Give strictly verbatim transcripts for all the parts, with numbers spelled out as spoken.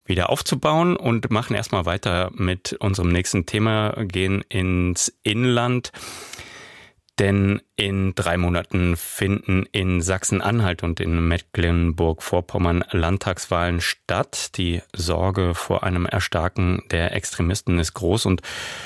wieder aufzubauen und machen erstmal weiter mit unserem nächsten Thema, gehen ins Inland. Denn in drei Monaten finden in Sachsen-Anhalt und in Mecklenburg-Vorpommern Landtagswahlen statt. Die Sorge vor einem Erstarken der Extremisten ist groß und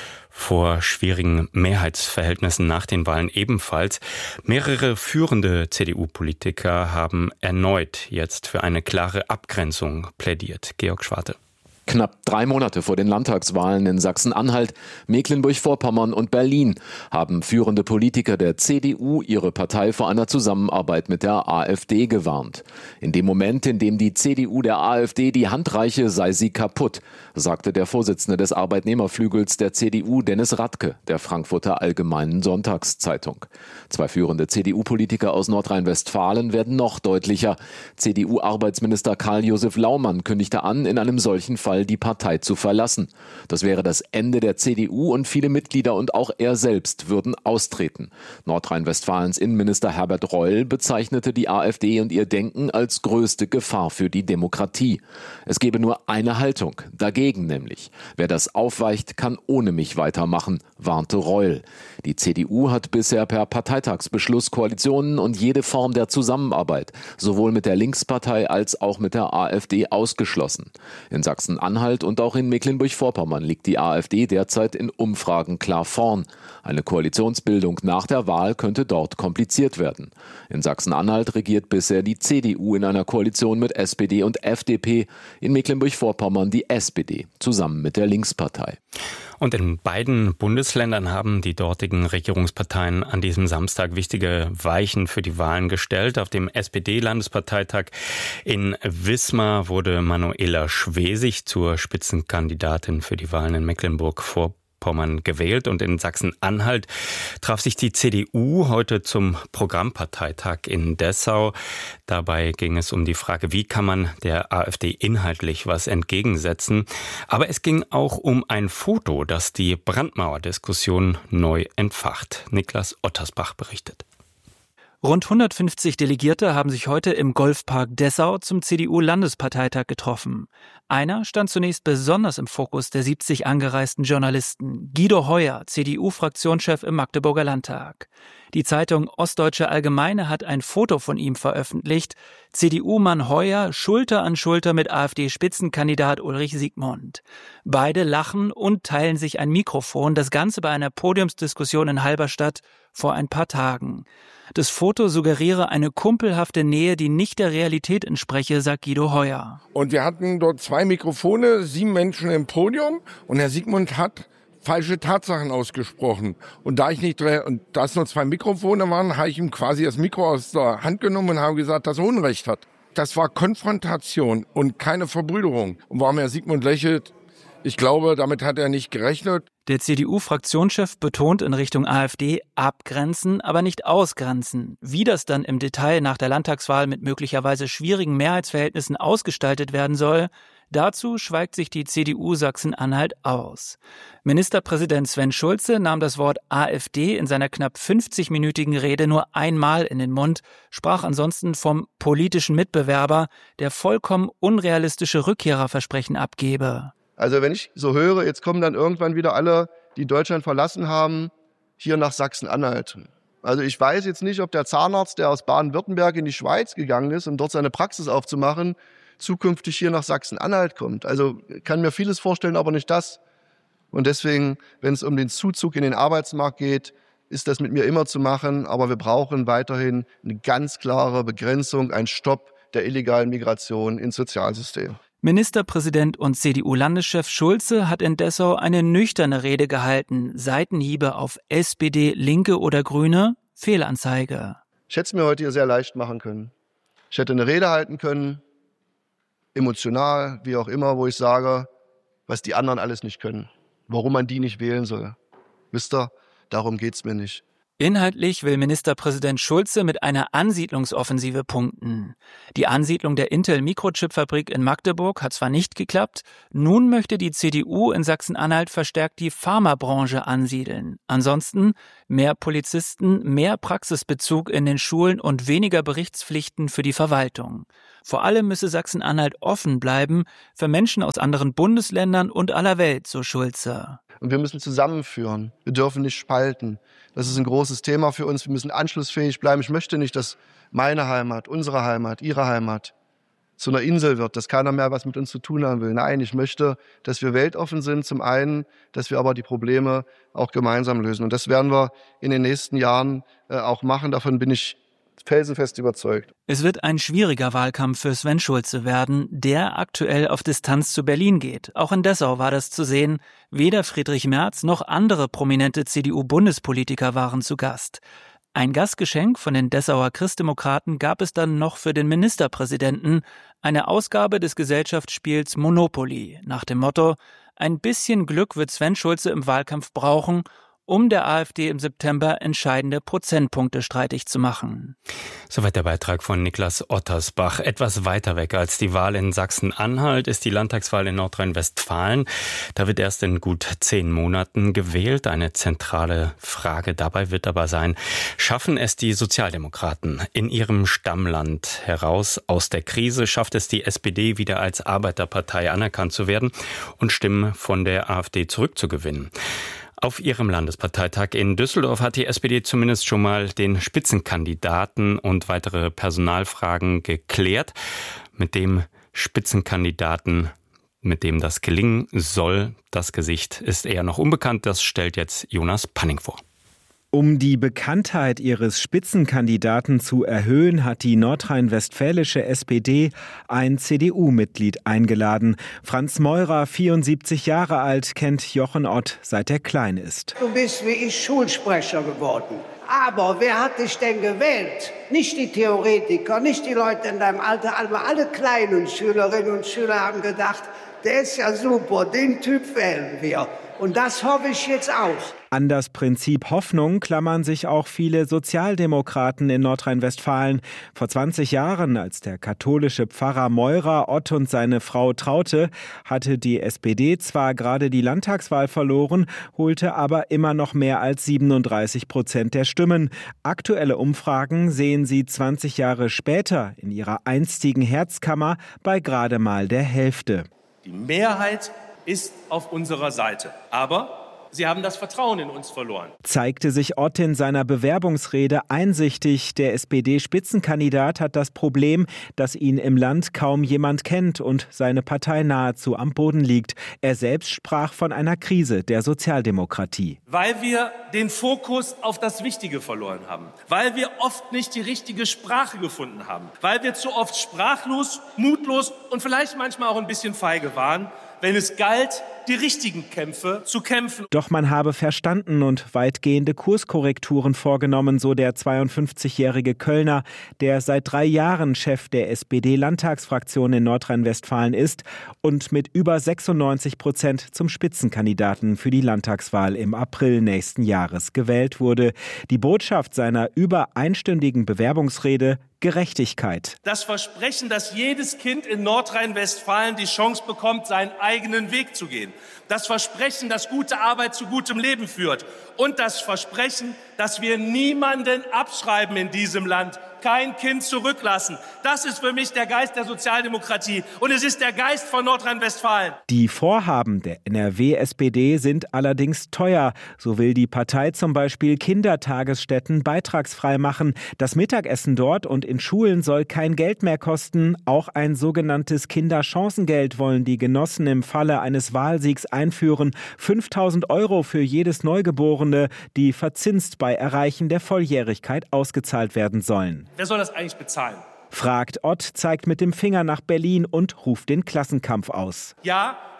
vor schwierigen Mehrheitsverhältnissen nach den Wahlen ebenfalls. Mehrere führende C D U-Politiker haben erneut jetzt für eine klare Abgrenzung plädiert. Georg Schwarte. Knapp drei Monate vor den Landtagswahlen in Sachsen-Anhalt, Mecklenburg-Vorpommern und Berlin haben führende Politiker der C D U ihre Partei vor einer Zusammenarbeit mit der AfD gewarnt. In dem Moment, in dem die C D U der AfD die Hand reiche, sei sie kaputt, sagte der Vorsitzende des Arbeitnehmerflügels der C D U, Dennis Radke, der Frankfurter Allgemeinen Sonntagszeitung. Zwei führende C D U-Politiker aus Nordrhein-Westfalen werden noch deutlicher. C D U-Arbeitsminister Karl-Josef Laumann kündigte an, in einem solchen Fall die Partei zu verlassen. Das wäre das Ende der C D U und viele Mitglieder und auch er selbst würden austreten. Nordrhein-Westfalens Innenminister Herbert Reul bezeichnete die AfD und ihr Denken als größte Gefahr für die Demokratie. Es gebe nur eine Haltung, dagegen nämlich. Wer das aufweicht, kann ohne mich weitermachen, warnte Reul. Die C D U hat bisher per Parteitagsbeschluss Koalitionen und jede Form der Zusammenarbeit, sowohl mit der Linkspartei als auch mit der AfD, ausgeschlossen. In Sachsen Anhalt und auch in Mecklenburg-Vorpommern liegt die AfD derzeit in Umfragen klar vorn. Eine Koalitionsbildung nach der Wahl könnte dort kompliziert werden. In Sachsen-Anhalt regiert bisher die C D U in einer Koalition mit S P D und F D P, in Mecklenburg-Vorpommern die S P D, zusammen mit der Linkspartei. Und in beiden Bundesländern haben die dortigen Regierungsparteien an diesem Samstag wichtige Weichen für die Wahlen gestellt. Auf dem S P D-Landesparteitag in Wismar wurde Manuela Schwesig zur Spitzenkandidatin für die Wahlen in Mecklenburg-Vorpommern gewählt. Und in Sachsen-Anhalt traf sich die C D U heute zum Programmparteitag in Dessau. Dabei ging es um die Frage, wie kann man der AfD inhaltlich was entgegensetzen. Aber es ging auch um ein Foto, das die Brandmauerdiskussion neu entfacht. Niklas Ottersbach berichtet. Rund hundertfünfzig Delegierte haben sich heute im Golfpark Dessau zum C D U-Landesparteitag getroffen. Einer stand zunächst besonders im Fokus der siebzig angereisten Journalisten, Guido Heuer, C D U-Fraktionschef im Magdeburger Landtag. Die Zeitung Ostdeutsche Allgemeine hat ein Foto von ihm veröffentlicht. C D U-Mann Heuer Schulter an Schulter mit AfD-Spitzenkandidat Ulrich Siegmund. Beide lachen und teilen sich ein Mikrofon, das Ganze bei einer Podiumsdiskussion in Halberstadt vor ein paar Tagen. Das Foto suggeriere eine kumpelhafte Nähe, die nicht der Realität entspreche, sagt Guido Heuer. Und wir hatten dort zwei Mikrofone, sieben Menschen im Podium und Herr Siegmund hat falsche Tatsachen ausgesprochen. Und da ich nicht, und da es nur zwei Mikrofone waren, habe ich ihm quasi das Mikro aus der Hand genommen und habe gesagt, dass er Unrecht hat. Das war Konfrontation und keine Verbrüderung. Und warum Herr Siegmund lächelt, ich glaube, damit hat er nicht gerechnet. Der C D U-Fraktionschef betont in Richtung AfD abgrenzen, aber nicht ausgrenzen. Wie das dann im Detail nach der Landtagswahl mit möglicherweise schwierigen Mehrheitsverhältnissen ausgestaltet werden soll, dazu schweigt sich die C D U Sachsen-Anhalt aus. Ministerpräsident Sven Schulze nahm das Wort AfD in seiner knapp fünfzigminütigen Rede nur einmal in den Mund, sprach ansonsten vom politischen Mitbewerber, der vollkommen unrealistische Rückkehrerversprechen abgebe. Also wenn ich so höre, jetzt kommen dann irgendwann wieder alle, die Deutschland verlassen haben, hier nach Sachsen-Anhalt. Also ich weiß jetzt nicht, ob der Zahnarzt, der aus Baden-Württemberg in die Schweiz gegangen ist, um dort seine Praxis aufzumachen, zukünftig hier nach Sachsen-Anhalt kommt. Also kann mir vieles vorstellen, aber nicht das. Und deswegen, wenn es um den Zuzug in den Arbeitsmarkt geht, ist das mit mir immer zu machen. Aber wir brauchen weiterhin eine ganz klare Begrenzung, einen Stopp der illegalen Migration ins Sozialsystem. Ministerpräsident und C D U-Landeschef Schulze hat in Dessau eine nüchterne Rede gehalten. Seitenhiebe auf S P D, Linke oder Grüne? Fehlanzeige. Ich hätte es mir heute hier sehr leicht machen können. Ich hätte eine Rede halten können, emotional, wie auch immer, wo ich sage, was die anderen alles nicht können. Warum man die nicht wählen soll. Wisst ihr, darum geht's mir nicht. Inhaltlich will Ministerpräsident Schulze mit einer Ansiedlungsoffensive punkten. Die Ansiedlung der Intel-Mikrochip-Fabrik in Magdeburg hat zwar nicht geklappt, nun möchte die C D U in Sachsen-Anhalt verstärkt die Pharmabranche ansiedeln. Ansonsten mehr Polizisten, mehr Praxisbezug in den Schulen und weniger Berichtspflichten für die Verwaltung. Vor allem müsse Sachsen-Anhalt offen bleiben für Menschen aus anderen Bundesländern und aller Welt, so Schulze. Und wir müssen zusammenführen. Wir dürfen nicht spalten. Das ist ein großes Thema für uns. Wir müssen anschlussfähig bleiben. Ich möchte nicht, dass meine Heimat, unsere Heimat, ihre Heimat zu einer Insel wird, dass keiner mehr was mit uns zu tun haben will. Nein, ich möchte, dass wir weltoffen sind zum einen, dass wir aber die Probleme auch gemeinsam lösen. Und das werden wir in den nächsten Jahren äh, auch machen. Davon bin ich felsenfest überzeugt. Es wird ein schwieriger Wahlkampf für Sven Schulze werden, der aktuell auf Distanz zu Berlin geht. Auch in Dessau war das zu sehen. Weder Friedrich Merz noch andere prominente C D U-Bundespolitiker waren zu Gast. Ein Gastgeschenk von den Dessauer Christdemokraten gab es dann noch für den Ministerpräsidenten, eine Ausgabe des Gesellschaftsspiels Monopoly, nach dem Motto: Ein bisschen Glück wird Sven Schulze im Wahlkampf brauchen, um der AfD im September entscheidende Prozentpunkte streitig zu machen. Soweit der Beitrag von Niklas Ottersbach. Etwas weiter weg als die Wahl in Sachsen-Anhalt ist die Landtagswahl in Nordrhein-Westfalen. Da wird erst in gut zehn Monaten gewählt. Eine zentrale Frage dabei wird aber sein: Schaffen es die Sozialdemokraten in ihrem Stammland heraus aus der Krise? Schafft es die S P D wieder als Arbeiterpartei anerkannt zu werden und Stimmen von der AfD zurückzugewinnen? Auf ihrem Landesparteitag in Düsseldorf hat die S P D zumindest schon mal den Spitzenkandidaten und weitere Personalfragen geklärt. Mit dem Spitzenkandidaten, mit dem das gelingen soll, das Gesicht ist eher noch unbekannt. Das stellt jetzt Jonas Panning vor. Um die Bekanntheit ihres Spitzenkandidaten zu erhöhen, hat die nordrhein-westfälische S P D ein C D U-Mitglied eingeladen. Franz Meurer, vierundsiebzig Jahre alt, kennt Jochen Ott, seit er klein ist. Du bist wie ich Schulsprecher geworden. Aber wer hat dich denn gewählt? Nicht die Theoretiker, nicht die Leute in deinem Alter, aber alle kleinen Schülerinnen und Schüler haben gedacht, der ist ja super, den Typ wählen wir. Und das hoffe ich jetzt auch. An das Prinzip Hoffnung klammern sich auch viele Sozialdemokraten in Nordrhein-Westfalen. Vor zwanzig Jahren, als der katholische Pfarrer Meurer Ott und seine Frau traute, hatte die S P D zwar gerade die Landtagswahl verloren, holte aber immer noch mehr als siebenunddreißig Prozent der Stimmen. Aktuelle Umfragen sehen sie zwanzig Jahre später in ihrer einstigen Herzkammer bei gerade mal der Hälfte. Die Mehrheit ist auf unserer Seite. Aber sie haben das Vertrauen in uns verloren. Zeigte sich Ott in seiner Bewerbungsrede einsichtig. Der S P D-Spitzenkandidat hat das Problem, dass ihn im Land kaum jemand kennt und seine Partei nahezu am Boden liegt. Er selbst sprach von einer Krise der Sozialdemokratie. Weil wir den Fokus auf das Wichtige verloren haben. Weil wir oft nicht die richtige Sprache gefunden haben. Weil wir zu oft sprachlos, mutlos und vielleicht manchmal auch ein bisschen feige waren, wenn es galt, die richtigen Kämpfe zu kämpfen. Doch man habe verstanden und weitgehende Kurskorrekturen vorgenommen, so der zweiundfünfzigjährige Kölner, der seit drei Jahren Chef der S P D-Landtagsfraktion in Nordrhein-Westfalen ist und mit über sechsundneunzig Prozent zum Spitzenkandidaten für die Landtagswahl im April nächsten Jahres gewählt wurde. Die Botschaft seiner über einstündigen Bewerbungsrede: Gerechtigkeit. Das Versprechen, dass jedes Kind in Nordrhein-Westfalen die Chance bekommt, seinen eigenen Weg zu gehen. Das Versprechen, dass gute Arbeit zu gutem Leben führt. Und das Versprechen, dass wir niemanden abschreiben in diesem Land. Kein Kind zurücklassen. Das ist für mich der Geist der Sozialdemokratie. Und es ist der Geist von Nordrhein-Westfalen. Die Vorhaben der N R W-S P D sind allerdings teuer. So will die Partei zum Beispiel Kindertagesstätten beitragsfrei machen. Das Mittagessen dort und in Schulen soll kein Geld mehr kosten. Auch ein sogenanntes Kinderchancengeld wollen die Genossen im Falle eines Wahlsiegs einführen. fünftausend Euro für jedes Neugeborene, die verzinst bei Erreichen der Volljährigkeit ausgezahlt werden sollen. Wer soll das eigentlich bezahlen? Fragt Ott, zeigt mit dem Finger nach Berlin und ruft den Klassenkampf aus. Ja,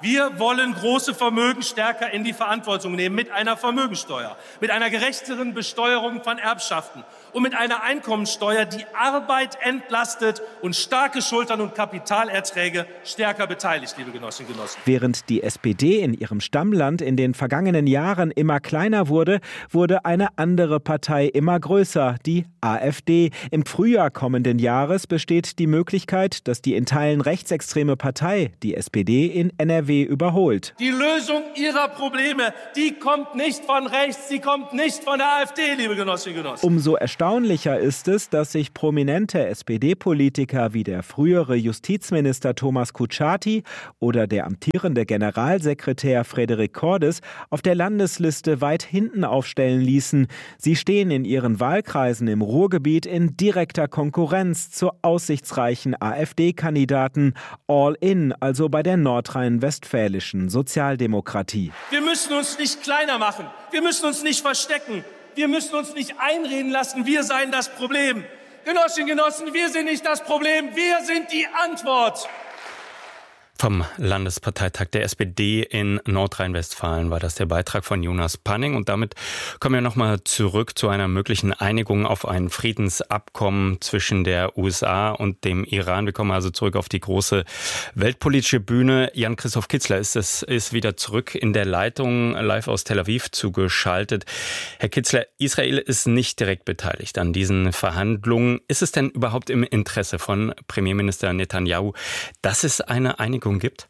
Wir wollen große Vermögen stärker in die Verantwortung nehmen mit einer Vermögensteuer, mit einer gerechteren Besteuerung von Erbschaften und mit einer Einkommensteuer, die Arbeit entlastet und starke Schultern und Kapitalerträge stärker beteiligt, liebe Genossinnen und Genossen. Während die S P D in ihrem Stammland in den vergangenen Jahren immer kleiner wurde, wurde eine andere Partei immer größer, die AfD. Im Frühjahr kommenden Jahres besteht die Möglichkeit, dass die in Teilen rechtsextreme Partei die S P D in N R W überholt. Die Lösung ihrer Probleme, die kommt nicht von rechts, die kommt nicht von der AfD, liebe Genossinnen und Genossen. Umso erstaunlicher ist es, dass sich prominente S P D-Politiker wie der frühere Justizminister Thomas Kutschaty oder der amtierende Generalsekretär Frederik Cordes auf der Landesliste weit hinten aufstellen ließen. Sie stehen in ihren Wahlkreisen im Ruhrgebiet in direkter Konkurrenz zur aussichtsreichen AfD-Kandidaten All In, also bei der nordrhein-westfälischen Sozialdemokratie. Wir müssen uns nicht kleiner machen, wir müssen uns nicht verstecken, wir müssen uns nicht einreden lassen, wir seien das Problem. Genossinnen und Genossen, wir sind nicht das Problem, wir sind die Antwort. Vom Landesparteitag der S P D in Nordrhein-Westfalen war das der Beitrag von Jonas Panning. Und damit kommen wir nochmal zurück zu einer möglichen Einigung auf ein Friedensabkommen zwischen der U S A und dem Iran. Wir kommen also zurück auf die große weltpolitische Bühne. Jan-Christoph Kitzler ist, es, ist wieder zurück in der Leitung, live aus Tel Aviv zugeschaltet. Herr Kitzler, Israel ist nicht direkt beteiligt an diesen Verhandlungen. Ist es denn überhaupt im Interesse von Premierminister Netanyahu, dass es eine Einigung gibt?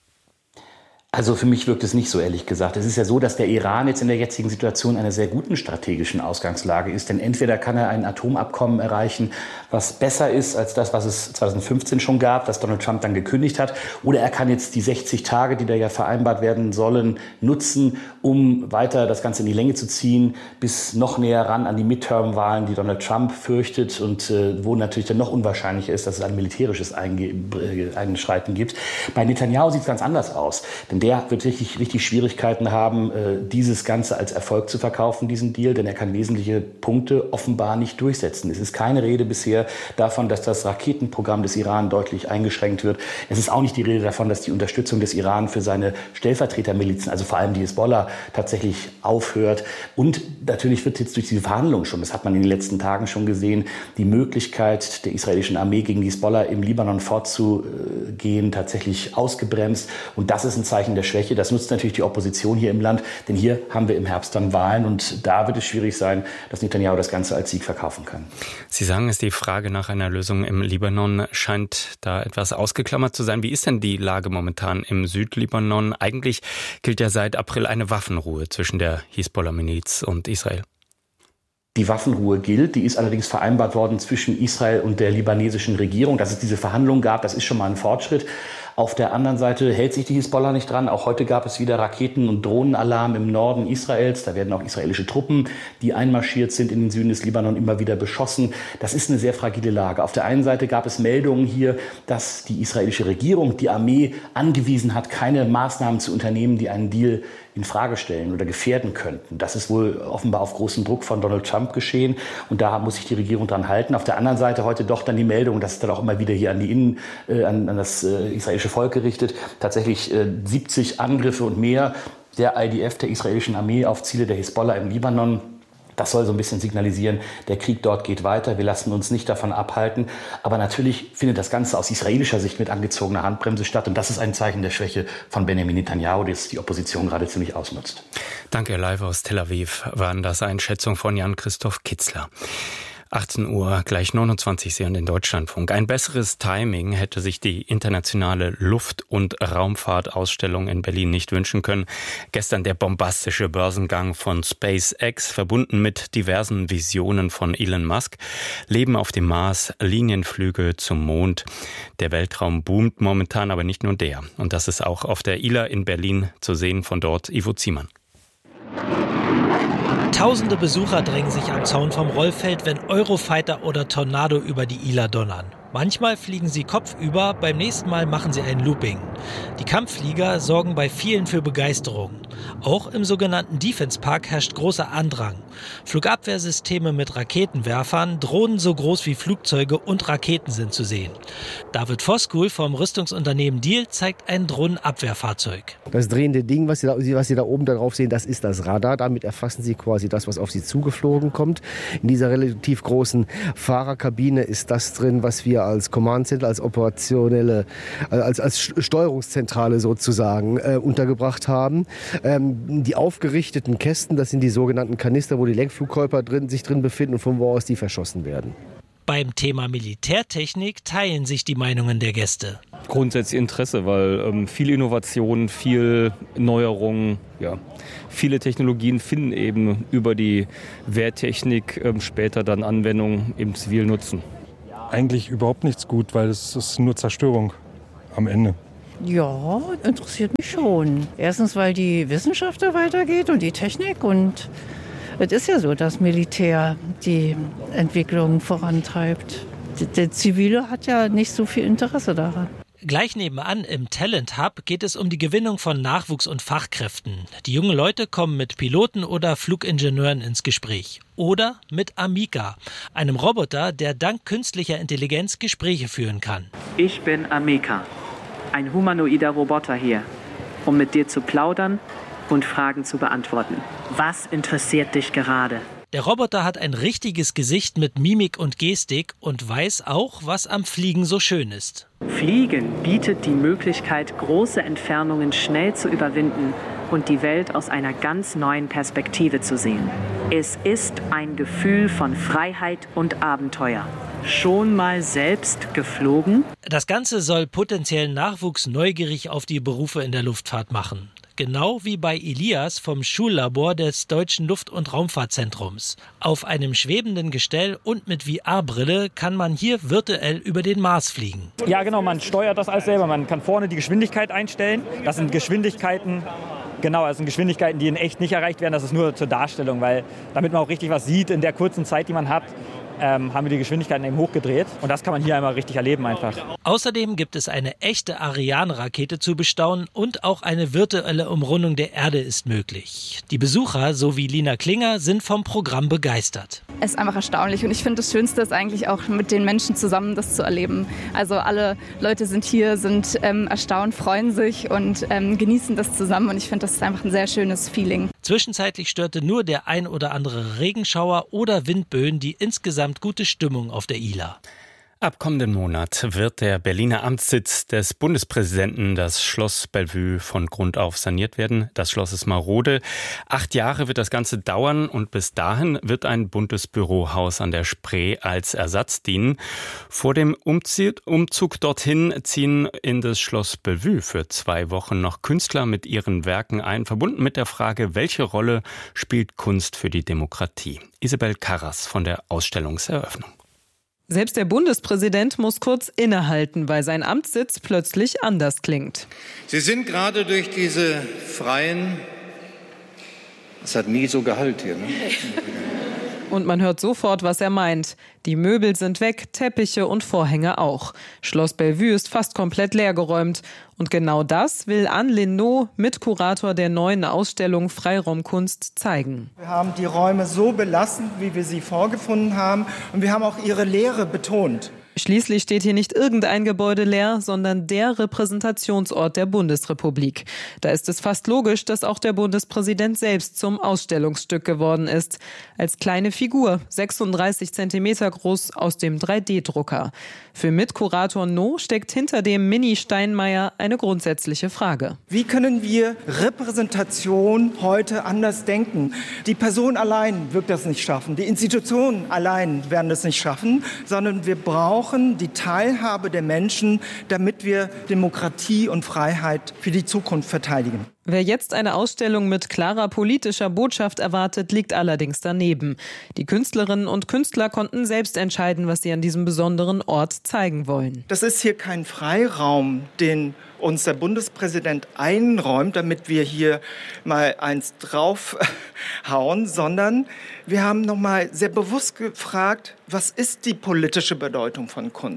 Also für mich wirkt es nicht so, ehrlich gesagt. Es ist ja so, dass der Iran jetzt in der jetzigen Situation einer sehr guten strategischen Ausgangslage ist. Denn entweder kann er ein Atomabkommen erreichen, was besser ist als das, was es zweitausendfünfzehn schon gab, das Donald Trump dann gekündigt hat. Oder er kann jetzt die sechzig Tage, die da ja vereinbart werden sollen, nutzen, um weiter das Ganze in die Länge zu ziehen, bis noch näher ran an die Midterm-Wahlen, die Donald Trump fürchtet und äh, wo natürlich dann noch unwahrscheinlicher ist, dass es ein militärisches Einge- Einschreiten gibt. Bei Netanyahu sieht es ganz anders aus. Denn der wird richtig, richtig Schwierigkeiten haben, dieses Ganze als Erfolg zu verkaufen, diesen Deal, denn er kann wesentliche Punkte offenbar nicht durchsetzen. Es ist keine Rede bisher davon, dass das Raketenprogramm des Iran deutlich eingeschränkt wird. Es ist auch nicht die Rede davon, dass die Unterstützung des Iran für seine Stellvertretermilizen, also vor allem die Hisbollah, tatsächlich aufhört. Und natürlich wird jetzt durch diese Verhandlungen schon, das hat man in den letzten Tagen schon gesehen, die Möglichkeit der israelischen Armee gegen die Hisbollah im Libanon vorzugehen, tatsächlich ausgebremst. Und das ist ein Zeichen der Schwäche. Das nutzt natürlich die Opposition hier im Land, denn hier haben wir im Herbst dann Wahlen und da wird es schwierig sein, dass Netanyahu das Ganze als Sieg verkaufen kann. Sie sagen, es die Frage nach einer Lösung im Libanon scheint da etwas ausgeklammert zu sein. Wie ist denn die Lage momentan im Südlibanon? Eigentlich gilt ja seit April eine Waffenruhe zwischen der Hisbollah-Miliz und Israel. Die Waffenruhe gilt, die ist allerdings vereinbart worden zwischen Israel und der libanesischen Regierung. Dass es diese Verhandlungen gab, das ist schon mal ein Fortschritt. Auf der anderen Seite hält sich die Hisbollah nicht dran. Auch heute gab es wieder Raketen- und Drohnenalarm im Norden Israels. Da werden auch israelische Truppen, die einmarschiert sind in den Süden des Libanon, immer wieder beschossen. Das ist eine sehr fragile Lage. Auf der einen Seite gab es Meldungen hier, dass die israelische Regierung die Armee angewiesen hat, keine Maßnahmen zu unternehmen, die einen Deal in Frage stellen oder gefährden könnten. Das ist wohl offenbar auf großen Druck von Donald Trump geschehen und da muss sich die Regierung dran halten. Auf der anderen Seite heute doch dann die Meldung, das ist dann auch immer wieder hier an die Innen, äh, an, an das äh, israelische Volk gerichtet, tatsächlich äh, siebzig Angriffe und mehr der I D F, der israelischen Armee, auf Ziele der Hisbollah im Libanon. Das soll so ein bisschen signalisieren, der Krieg dort geht weiter, wir lassen uns nicht davon abhalten. Aber natürlich findet das Ganze aus israelischer Sicht mit angezogener Handbremse statt. Und das ist ein Zeichen der Schwäche von Benjamin Netanyahu, das die Opposition gerade ziemlich ausnutzt. Danke, live aus Tel Aviv waren das Einschätzungen von Jan-Christoph Kitzler. achtzehn Uhr, gleich neunundzwanzig, Sie hören den Deutschlandfunk. Ein besseres Timing hätte sich die internationale Luft- und Raumfahrtausstellung in Berlin nicht wünschen können. Gestern der bombastische Börsengang von SpaceX, verbunden mit diversen Visionen von Elon Musk. Leben auf dem Mars, Linienflüge zum Mond. Der Weltraum boomt momentan, aber nicht nur der. Und das ist auch auf der I L A in Berlin zu sehen, von dort Ivo Ziemann. Tausende Besucher drängen sich am Zaun vom Rollfeld, wenn Eurofighter oder Tornado über die I L A donnern. Manchmal fliegen sie kopfüber, beim nächsten Mal machen sie ein Looping. Die Kampfflieger sorgen bei vielen für Begeisterung. Auch im sogenannten Defense Park herrscht großer Andrang. Flugabwehrsysteme mit Raketenwerfern, Drohnen so groß wie Flugzeuge und Raketen sind zu sehen. David Voskuhl vom Rüstungsunternehmen Diehl zeigt ein Drohnenabwehrfahrzeug. Das drehende Ding, was Sie, da, was Sie da oben drauf sehen, das ist das Radar. Damit erfassen Sie quasi das, was auf Sie zugeflogen kommt. In dieser relativ großen Fahrerkabine ist das drin, was wir als Command Center, als operationelle, als, als Steuerungszentrale sozusagen äh, untergebracht haben. Ähm, die aufgerichteten Kästen, das sind die sogenannten Kanister, wo die Lenkflugkörper drin, sich drin befinden und von wo aus die verschossen werden. Beim Thema Militärtechnik teilen sich die Meinungen der Gäste. Grundsätzlich Interesse, weil ähm, viel Innovation, viel Neuerungen, ja, viele Technologien finden eben über die Wehrtechnik ähm, später dann Anwendung im zivilen Nutzen. Eigentlich überhaupt nichts gut, weil es ist nur Zerstörung am Ende. Ja, interessiert mich schon. Erstens, weil die Wissenschaft da weitergeht und die Technik. Und es ist ja so, dass Militär die Entwicklung vorantreibt. Der Zivile hat ja nicht so viel Interesse daran. Gleich nebenan im Talent Hub geht es um die Gewinnung von Nachwuchs und Fachkräften. Die jungen Leute kommen mit Piloten oder Flugingenieuren ins Gespräch. Oder mit Amica, einem Roboter, der dank künstlicher Intelligenz Gespräche führen kann. Ich bin Amica, ein humanoider Roboter hier, um mit dir zu plaudern und Fragen zu beantworten. Was interessiert dich gerade? Der Roboter hat ein richtiges Gesicht mit Mimik und Gestik und weiß auch, was am Fliegen so schön ist. Fliegen bietet die Möglichkeit, große Entfernungen schnell zu überwinden und die Welt aus einer ganz neuen Perspektive zu sehen. Es ist ein Gefühl von Freiheit und Abenteuer. Schon mal selbst geflogen? Das Ganze soll potenziellen Nachwuchs neugierig auf die Berufe in der Luftfahrt machen. Genau wie bei Elias vom Schullabor des Deutschen Luft- und Raumfahrtzentrums. Auf einem schwebenden Gestell und mit V R-Brille kann man hier virtuell über den Mars fliegen. Ja genau, man steuert das alles selber. Man kann vorne die Geschwindigkeit einstellen. Das sind Geschwindigkeiten, genau, das sind Geschwindigkeiten, die in echt nicht erreicht werden. Das ist nur zur Darstellung, weil damit man auch richtig was sieht in der kurzen Zeit, die man hat, Ähm, haben wir die Geschwindigkeiten eben hochgedreht. Und das kann man hier einmal richtig erleben einfach. Außerdem gibt es eine echte Ariane-Rakete zu bestaunen und auch eine virtuelle Umrundung der Erde ist möglich. Die Besucher, so wie Lina Klinger, sind vom Programm begeistert. Es ist einfach erstaunlich und ich finde, das Schönste ist eigentlich auch mit den Menschen zusammen das zu erleben. Also alle Leute sind hier, sind ähm, erstaunt, freuen sich und ähm, genießen das zusammen und ich finde, das ist einfach ein sehr schönes Feeling. Zwischenzeitlich störte nur der ein oder andere Regenschauer oder Windböen die insgesamt gute Stimmung auf der Isla. Ab kommenden Monat wird der Berliner Amtssitz des Bundespräsidenten, das Schloss Bellevue, von Grund auf saniert werden. Das Schloss ist marode. Acht Jahre wird das Ganze dauern und bis dahin wird ein Bundesbürohaus an der Spree als Ersatz dienen. Vor dem Umzug dorthin ziehen in das Schloss Bellevue für zwei Wochen noch Künstler mit ihren Werken ein, verbunden mit der Frage, welche Rolle spielt Kunst für die Demokratie? Isabel Karras von der Ausstellungseröffnung. Selbst der Bundespräsident muss kurz innehalten, weil sein Amtssitz plötzlich anders klingt. Sie sind gerade durch diese freien, es hat nie so Gehalt hier, ne? Und man hört sofort, was er meint. Die Möbel sind weg, Teppiche und Vorhänge auch. Schloss Bellevue ist fast komplett leergeräumt. Und genau das will Anne Linnaud, Mitkurator der neuen Ausstellung Freiraumkunst, zeigen. Wir haben die Räume so belassen, wie wir sie vorgefunden haben. Und wir haben auch ihre Leere betont. Schließlich steht hier nicht irgendein Gebäude leer, sondern der Repräsentationsort der Bundesrepublik. Da ist es fast logisch, dass auch der Bundespräsident selbst zum Ausstellungsstück geworden ist. Als kleine Figur, sechsunddreißig Zentimeter groß, aus dem drei D Drucker. Für Mitkurator No steckt hinter dem Mini-Steinmeier eine grundsätzliche Frage. Wie können wir Repräsentation heute anders denken? Die Person allein wird das nicht schaffen, die Institutionen allein werden das nicht schaffen, sondern wir brauchen die Teilhabe der Menschen, damit wir Demokratie und Freiheit für die Zukunft verteidigen. Wer jetzt eine Ausstellung mit klarer politischer Botschaft erwartet, liegt allerdings daneben. Die Künstlerinnen und Künstler konnten selbst entscheiden, was sie an diesem besonderen Ort zeigen wollen. Das ist hier kein Freiraum, den uns der Bundespräsident einräumt, damit wir hier mal eins draufhauen, sondern wir haben noch mal sehr bewusst gefragt, was ist die politische Bedeutung von Kunst?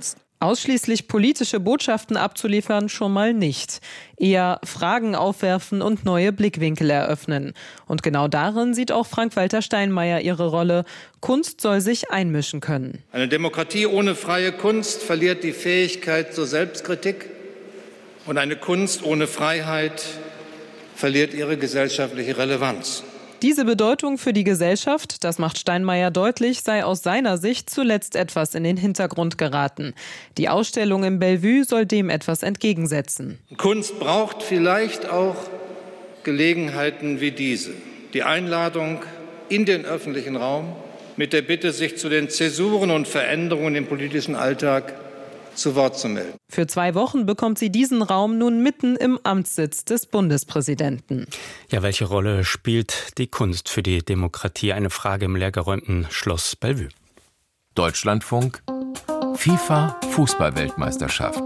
Ausschließlich politische Botschaften abzuliefern schon mal nicht. Eher Fragen aufwerfen und neue Blickwinkel eröffnen. Und genau darin sieht auch Frank-Walter Steinmeier ihre Rolle. Kunst soll sich einmischen können. Eine Demokratie ohne freie Kunst verliert die Fähigkeit zur Selbstkritik. Und eine Kunst ohne Freiheit verliert ihre gesellschaftliche Relevanz. Diese Bedeutung für die Gesellschaft, das macht Steinmeier deutlich, sei aus seiner Sicht zuletzt etwas in den Hintergrund geraten. Die Ausstellung im Bellevue soll dem etwas entgegensetzen. Kunst braucht vielleicht auch Gelegenheiten wie diese. Die Einladung in den öffentlichen Raum mit der Bitte, sich zu den Zäsuren und Veränderungen im politischen Alltag zu Wort zu melden. Für zwei Wochen bekommt sie diesen Raum nun mitten im Amtssitz des Bundespräsidenten. Ja, welche Rolle spielt die Kunst für die Demokratie? Eine Frage im leergeräumten Schloss Bellevue. Deutschlandfunk, FIFA Fußball-Weltmeisterschaft.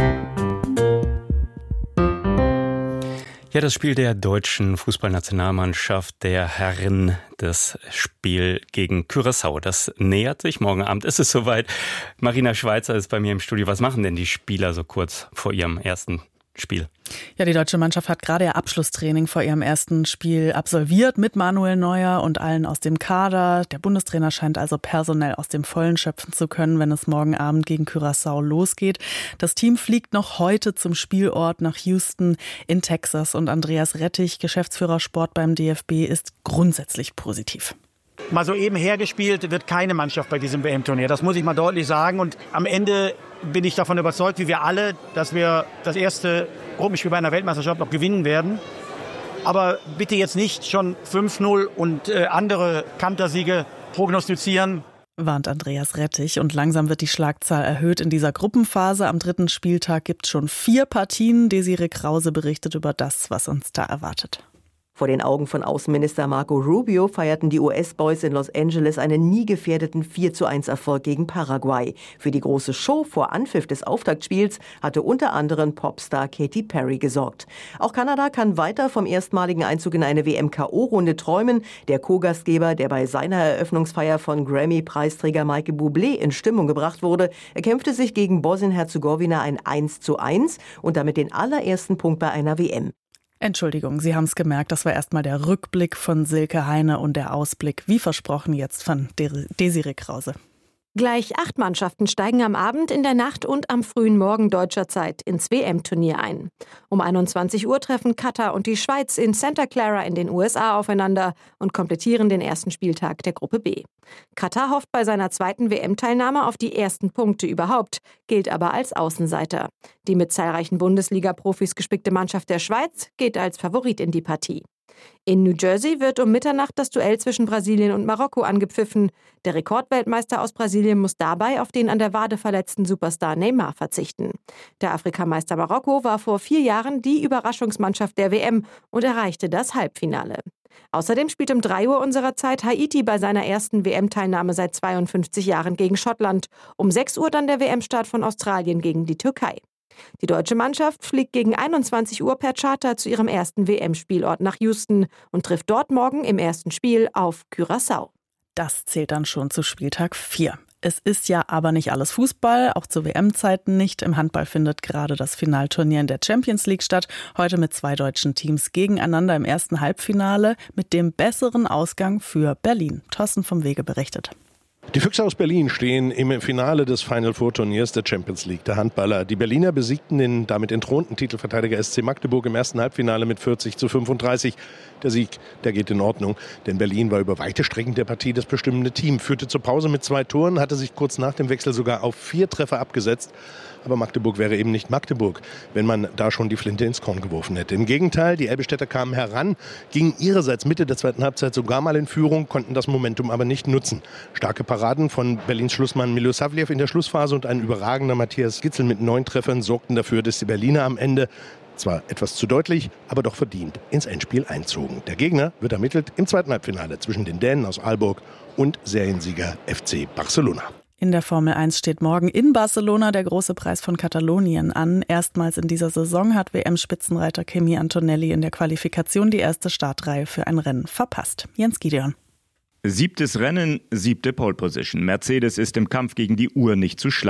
Ja, das Spiel der deutschen Fußballnationalmannschaft der Herren, das Spiel gegen Curaçao, das nähert sich. Morgen Abend ist es soweit. Marina Schweizer ist bei mir im Studio. Was machen denn die Spieler so kurz vor ihrem ersten Spiel? Ja, die deutsche Mannschaft hat gerade ihr Abschlusstraining vor ihrem ersten Spiel absolviert mit Manuel Neuer und allen aus dem Kader. Der Bundestrainer scheint also personell aus dem Vollen schöpfen zu können, wenn es morgen Abend gegen Curaçao losgeht. Das Team fliegt noch heute zum Spielort nach Houston in Texas und Andreas Rettich, Geschäftsführer Sport beim D F B, ist grundsätzlich positiv. Mal so eben hergespielt wird keine Mannschaft bei diesem W M-Turnier. Das muss ich mal deutlich sagen. Und am Ende bin ich davon überzeugt, wie wir alle, dass wir das erste Gruppenspiel bei einer Weltmeisterschaft noch gewinnen werden. Aber bitte jetzt nicht schon fünf null und äh, andere Kantersiege prognostizieren. Warnt Andreas Rettich. Und langsam wird die Schlagzahl erhöht in dieser Gruppenphase. Am dritten Spieltag gibt es schon vier Partien. Desiree Krause berichtet über das, was uns da erwartet. Vor den Augen von Außenminister Marco Rubio feierten die U S-Boys in Los Angeles einen nie gefährdeten vier zu eins Erfolg gegen Paraguay. Für die große Show vor Anpfiff des Auftaktspiels hatte unter anderem Popstar Katy Perry gesorgt. Auch Kanada kann weiter vom erstmaligen Einzug in eine W M-K O-Runde träumen. Der Co-Gastgeber, der bei seiner Eröffnungsfeier von Grammy-Preisträger Michael Bublé in Stimmung gebracht wurde, erkämpfte sich gegen Bosnien-Herzegowina ein eins zu eins und damit den allerersten Punkt bei einer W M. Entschuldigung, Sie haben es gemerkt, das war erstmal der Rückblick von Silke Heine und der Ausblick, wie versprochen, jetzt von Desiree Krause. Gleich acht Mannschaften steigen am Abend, in der Nacht und am frühen Morgen deutscher Zeit ins W M-Turnier ein. Um einundzwanzig Uhr treffen Katar und die Schweiz in Santa Clara in den U S A aufeinander und komplettieren den ersten Spieltag der Gruppe B. Katar hofft bei seiner zweiten W M-Teilnahme auf die ersten Punkte überhaupt, gilt aber als Außenseiter. Die mit zahlreichen Bundesliga-Profis gespickte Mannschaft der Schweiz geht als Favorit in die Partie. In New Jersey wird um Mitternacht das Duell zwischen Brasilien und Marokko angepfiffen. Der Rekordweltmeister aus Brasilien muss dabei auf den an der Wade verletzten Superstar Neymar verzichten. Der Afrikameister Marokko war vor vier Jahren die Überraschungsmannschaft der W M und erreichte das Halbfinale. Außerdem spielt um drei Uhr unserer Zeit Haiti bei seiner ersten W M-Teilnahme seit zweiundfünfzig Jahren gegen Schottland. Um sechs Uhr dann der W M-Start von Australien gegen die Türkei. Die deutsche Mannschaft fliegt gegen einundzwanzig Uhr per Charter zu ihrem ersten W M-Spielort nach Houston und trifft dort morgen im ersten Spiel auf Curaçao. Das zählt dann schon zu Spieltag vier. Es ist ja aber nicht alles Fußball, auch zu W M-Zeiten nicht. Im Handball findet gerade das Finalturnier in der Champions League statt. Heute mit zwei deutschen Teams gegeneinander im ersten Halbfinale mit dem besseren Ausgang für Berlin. Thorsten vom Wege berichtet. Die Füchse aus Berlin stehen im Finale des Final Four Turniers der Champions League. Der Handballer. Die Berliner besiegten den damit entthronten Titelverteidiger S C Magdeburg im ersten Halbfinale mit vierzig zu fünfunddreißig. Der Sieg, der geht in Ordnung, denn Berlin war über weite Strecken der Partie das bestimmende Team, führte zur Pause mit zwei Toren, hatte sich kurz nach dem Wechsel sogar auf vier Treffer abgesetzt. Aber Magdeburg wäre eben nicht Magdeburg, wenn man da schon die Flinte ins Korn geworfen hätte. Im Gegenteil, die Elbestädter kamen heran, gingen ihrerseits Mitte der zweiten Halbzeit sogar mal in Führung, konnten das Momentum aber nicht nutzen. Starke Paraden von Berlins Schlussmann Milosavljev in der Schlussphase und ein überragender Matthias Gitzel mit neun Treffern sorgten dafür, dass die Berliner am Ende zwar etwas zu deutlich, aber doch verdient ins Endspiel einzogen. Der Gegner wird ermittelt im zweiten Halbfinale zwischen den Dänen aus Aalborg und Seriensieger F C Barcelona. In der Formel eins steht morgen in Barcelona der große Preis von Katalonien an. Erstmals in dieser Saison hat W M-Spitzenreiter Kimi Antonelli in der Qualifikation die erste Startreihe für ein Rennen verpasst. Jens Gideon. Siebtes Rennen, siebte Pole Position. Mercedes ist im Kampf gegen die Uhr nicht zu schlagen.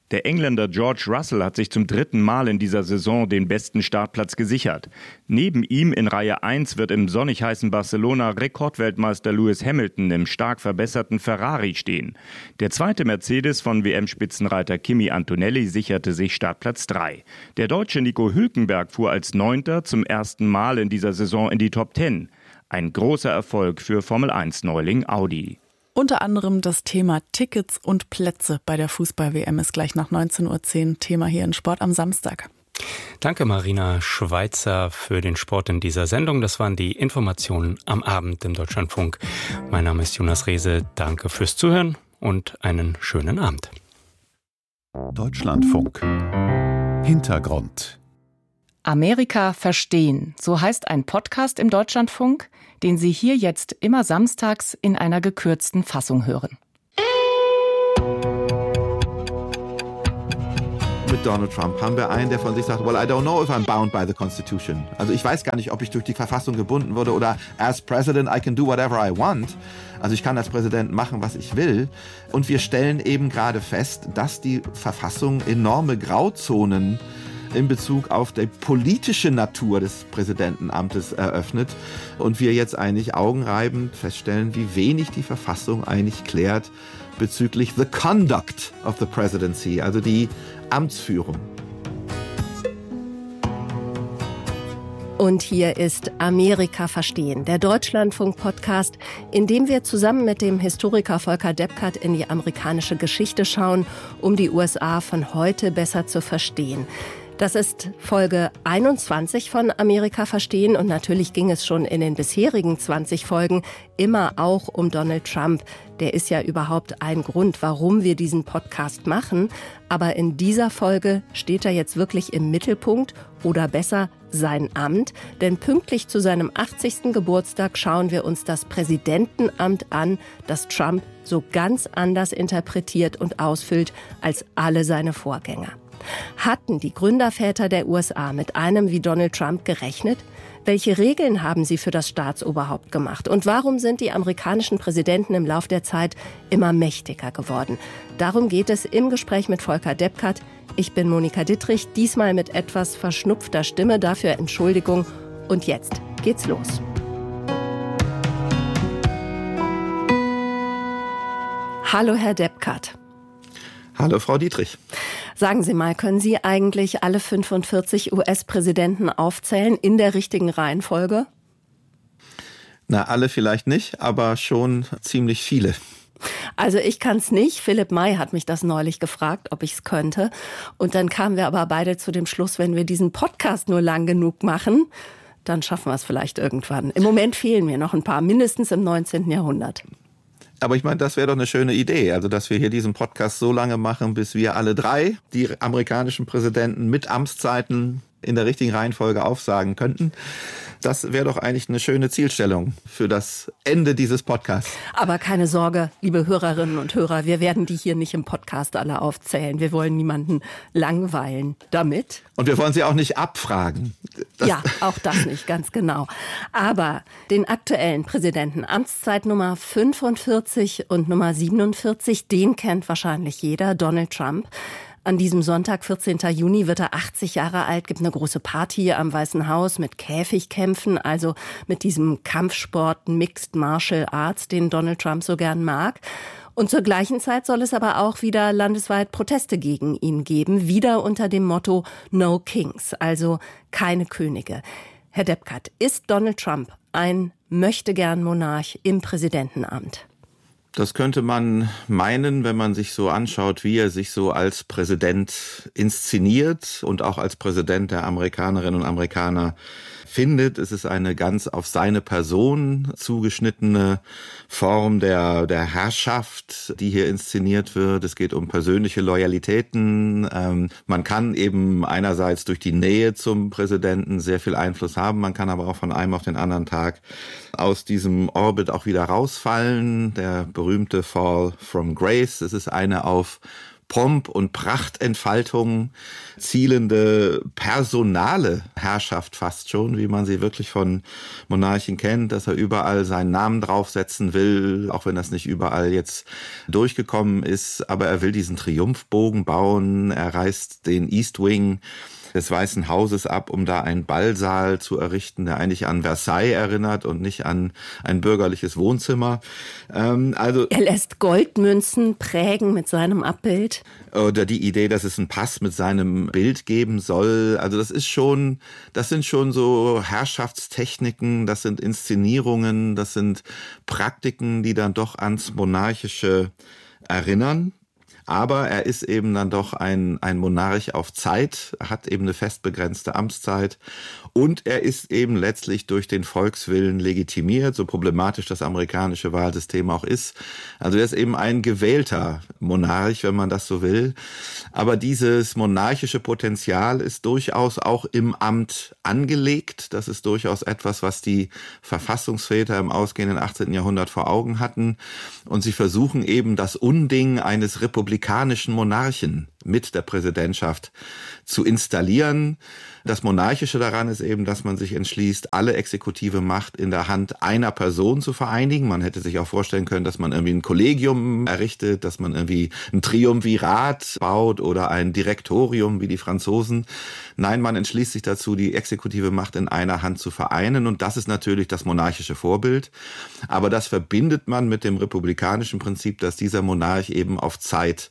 Der Engländer George Russell hat sich zum dritten Mal in dieser Saison den besten Startplatz gesichert. Neben ihm in Reihe eins wird im sonnig heißen Barcelona Rekordweltmeister Lewis Hamilton im stark verbesserten Ferrari stehen. Der zweite Mercedes von W M-Spitzenreiter Kimi Antonelli sicherte sich Startplatz drei. Der Deutsche Nico Hülkenberg fuhr als Neunter zum ersten Mal in dieser Saison in die Top Ten. Ein großer Erfolg für Formel eins Neuling Audi. Unter anderem das Thema Tickets und Plätze bei der Fußball-W M ist gleich nach neunzehn Uhr zehn Thema hier in Sport am Samstag. Danke Marina Schweizer für den Sport in dieser Sendung. Das waren die Informationen am Abend im Deutschlandfunk. Mein Name ist Jonas Rehse. Danke fürs Zuhören und einen schönen Abend. Deutschlandfunk. Hintergrund. Amerika verstehen, so heißt ein Podcast im Deutschlandfunk, den Sie hier jetzt immer samstags in einer gekürzten Fassung hören. Mit Donald Trump haben wir einen, der von sich sagt, well, I don't know if I'm bound by the Constitution. Also ich weiß gar nicht, ob ich durch die Verfassung gebunden wurde oder as President I can do whatever I want. Also ich kann als Präsident machen, was ich will. Und wir stellen eben gerade fest, dass die Verfassung enorme Grauzonen in Bezug auf die politische Natur des Präsidentenamtes eröffnet und wir jetzt eigentlich augenreibend feststellen, wie wenig die Verfassung eigentlich klärt bezüglich the conduct of the presidency, also die Amtsführung. Und hier ist Amerika verstehen, der Deutschlandfunk-Podcast, in dem wir zusammen mit dem Historiker Volker Deppkart in die amerikanische Geschichte schauen, um die U S A von heute besser zu verstehen. Das ist Folge einundzwanzig von Amerika verstehen und natürlich ging es schon in den bisherigen zwanzig Folgen immer auch um Donald Trump. Der ist ja überhaupt ein Grund, warum wir diesen Podcast machen. Aber in dieser Folge steht er jetzt wirklich im Mittelpunkt oder besser sein Amt. Denn pünktlich zu seinem achtzigsten Geburtstag schauen wir uns das Präsidentenamt an, das Trump so ganz anders interpretiert und ausfüllt als alle seine Vorgänger. Hatten die Gründerväter der U S A mit einem wie Donald Trump gerechnet? Welche Regeln haben sie für das Staatsoberhaupt gemacht? Und warum sind die amerikanischen Präsidenten im Lauf der Zeit immer mächtiger geworden? Darum geht es im Gespräch mit Volker Deppkart. Ich bin Monika Dittrich, diesmal mit etwas verschnupfter Stimme. Dafür Entschuldigung. Und jetzt geht's los. Hallo, Herr Deppkart. Hallo, Frau Dietrich. Sagen Sie mal, können Sie eigentlich alle fünfundvierzig U S-Präsidenten aufzählen in der richtigen Reihenfolge? Na, alle vielleicht nicht, aber schon ziemlich viele. Also ich kann es nicht. Philipp May hat mich das neulich gefragt, ob ich es könnte. Und dann kamen wir aber beide zu dem Schluss, wenn wir diesen Podcast nur lang genug machen, dann schaffen wir es vielleicht irgendwann. Im Moment fehlen mir noch ein paar, mindestens im neunzehnten Jahrhundert. Aber ich meine, das wäre doch eine schöne Idee, also dass wir hier diesen Podcast so lange machen, bis wir alle drei, die amerikanischen Präsidenten mit Amtszeiten in der richtigen Reihenfolge aufsagen könnten. Das wäre doch eigentlich eine schöne Zielstellung für das Ende dieses Podcasts. Aber keine Sorge, liebe Hörerinnen und Hörer, wir werden die hier nicht im Podcast alle aufzählen. Wir wollen niemanden langweilen damit. Und wir wollen sie auch nicht abfragen. Das ja, auch das nicht, ganz genau. Aber den aktuellen Präsidenten, Amtszeit Nummer fünfundvierzig und Nummer siebenundvierzig, den kennt wahrscheinlich jeder, Donald Trump. An diesem Sonntag, vierzehnten Juni, wird er achtzig Jahre alt, gibt eine große Party am Weißen Haus mit Käfigkämpfen, also mit diesem Kampfsport Mixed Martial Arts, den Donald Trump so gern mag. Und zur gleichen Zeit soll es aber auch wieder landesweit Proteste gegen ihn geben, wieder unter dem Motto No Kings, also keine Könige. Herr Deppkart, ist Donald Trump ein Möchtegern-Monarch im Präsidentenamt? Das könnte man meinen, wenn man sich so anschaut, wie er sich so als Präsident inszeniert und auch als Präsident der Amerikanerinnen und Amerikaner findet. Es ist eine ganz auf seine Person zugeschnittene Form der, der Herrschaft, die hier inszeniert wird. Es geht um persönliche Loyalitäten. Ähm, man kann eben einerseits durch die Nähe zum Präsidenten sehr viel Einfluss haben. Man kann aber auch von einem auf den anderen Tag aus diesem Orbit auch wieder rausfallen. Der berühmte Fall from Grace. Es ist eine auf Pomp und Prachtentfaltung zielende personale Herrschaft fast schon, wie man sie wirklich von Monarchen kennt, dass er überall seinen Namen draufsetzen will, auch wenn das nicht überall jetzt durchgekommen ist, aber er will diesen Triumphbogen bauen, er reißt den East Wing des Weißen Hauses ab, um da einen Ballsaal zu errichten, der eigentlich an Versailles erinnert und nicht an ein bürgerliches Wohnzimmer. Ähm, also er lässt Goldmünzen prägen mit seinem Abbild. Oder die Idee, dass es einen Pass mit seinem Bild geben soll. Also das ist schon, das sind schon so Herrschaftstechniken, das sind Inszenierungen, das sind Praktiken, die dann doch ans Monarchische erinnern. Aber er ist eben dann doch ein, ein Monarch auf Zeit, hat eben eine festbegrenzte Amtszeit und er ist eben letztlich durch den Volkswillen legitimiert, so problematisch das amerikanische Wahlsystem auch ist. Also er ist eben ein gewählter Monarch, wenn man das so will. Aber dieses monarchische Potenzial ist durchaus auch im Amt angelegt. Das ist durchaus etwas, was die Verfassungsväter im ausgehenden achtzehnten Jahrhundert vor Augen hatten. Und sie versuchen eben das Unding eines republikanischen Monarchen mit der Präsidentschaft zu installieren. Das Monarchische daran ist eben, dass man sich entschließt, alle exekutive Macht in der Hand einer Person zu vereinigen. Man hätte sich auch vorstellen können, dass man irgendwie ein Kollegium errichtet, dass man irgendwie ein Triumvirat baut oder ein Direktorium wie die Franzosen. Nein, man entschließt sich dazu, die exekutive Macht in einer Hand zu vereinen. Und das ist natürlich das monarchische Vorbild. Aber das verbindet man mit dem republikanischen Prinzip, dass dieser Monarch eben auf Zeit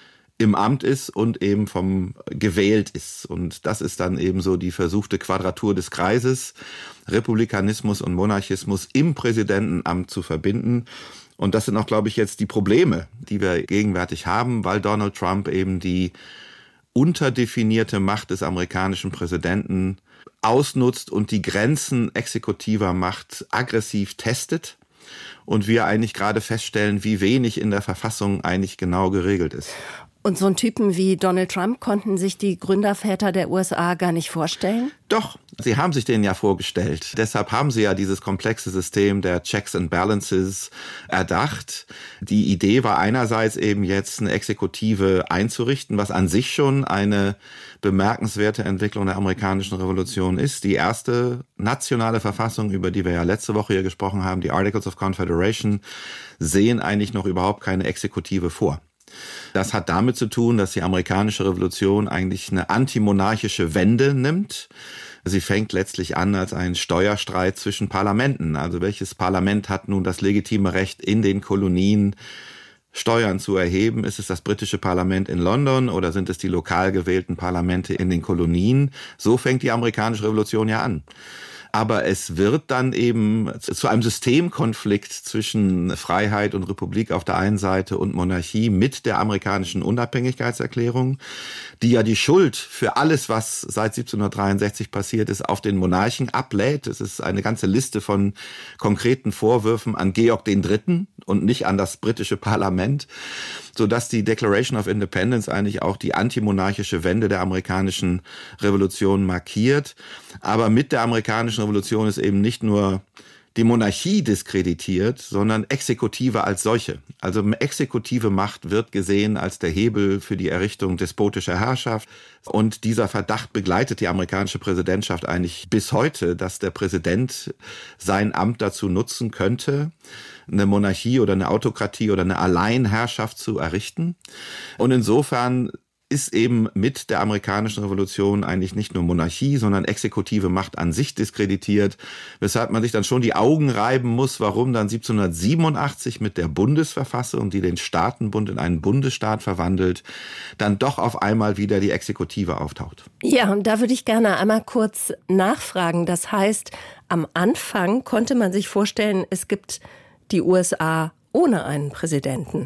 im Amt ist und eben vom gewählt ist. Und das ist dann eben so die versuchte Quadratur des Kreises, Republikanismus und Monarchismus im Präsidentenamt zu verbinden. Und das sind auch, glaube ich, jetzt die Probleme, die wir gegenwärtig haben, weil Donald Trump eben die unterdefinierte Macht des amerikanischen Präsidenten ausnutzt und die Grenzen exekutiver Macht aggressiv testet. Und wir eigentlich gerade feststellen, wie wenig in der Verfassung eigentlich genau geregelt ist. Und so einen Typen wie Donald Trump konnten sich die Gründerväter der U S A gar nicht vorstellen? Doch, sie haben sich den ja vorgestellt. Deshalb haben sie ja dieses komplexe System der Checks and Balances erdacht. Die Idee war einerseits eben jetzt eine Exekutive einzurichten, was an sich schon eine bemerkenswerte Entwicklung der amerikanischen Revolution ist. Die erste nationale Verfassung, über die wir ja letzte Woche hier gesprochen haben, die Articles of Confederation, sehen eigentlich noch überhaupt keine Exekutive vor. Das hat damit zu tun, dass die amerikanische Revolution eigentlich eine antimonarchische Wende nimmt. Sie fängt letztlich an als ein Steuerstreit zwischen Parlamenten. Also welches Parlament hat nun das legitime Recht, in den Kolonien Steuern zu erheben? Ist es das britische Parlament in London oder sind es die lokal gewählten Parlamente in den Kolonien? So fängt die amerikanische Revolution ja an. Aber es wird dann eben zu einem Systemkonflikt zwischen Freiheit und Republik auf der einen Seite und Monarchie mit der amerikanischen Unabhängigkeitserklärung, die ja die Schuld für alles, was seit siebzehnhundertdreiundsechzig passiert ist, auf den Monarchen ablädt. Es ist eine ganze Liste von konkreten Vorwürfen an Georg den Dritten und nicht an das britische Parlament, sodass die Declaration of Independence eigentlich auch die antimonarchische Wende der amerikanischen Revolution markiert. Aber mit der amerikanischen Revolution ist eben nicht nur die Monarchie diskreditiert, sondern Exekutive als solche. Also exekutive Macht wird gesehen als der Hebel für die Errichtung despotischer Herrschaft. Und dieser Verdacht begleitet die amerikanische Präsidentschaft eigentlich bis heute, dass der Präsident sein Amt dazu nutzen könnte, eine Monarchie oder eine Autokratie oder eine Alleinherrschaft zu errichten. Und insofern ist eben mit der amerikanischen Revolution eigentlich nicht nur Monarchie, sondern exekutive Macht an sich diskreditiert, weshalb man sich dann schon die Augen reiben muss, warum dann siebzehnhundertsiebenundachtzig mit der Bundesverfassung, die den Staatenbund in einen Bundesstaat verwandelt, dann doch auf einmal wieder die Exekutive auftaucht. Ja, und da würde ich gerne einmal kurz nachfragen. Das heißt, am Anfang konnte man sich vorstellen, es gibt die U S A ohne einen Präsidenten.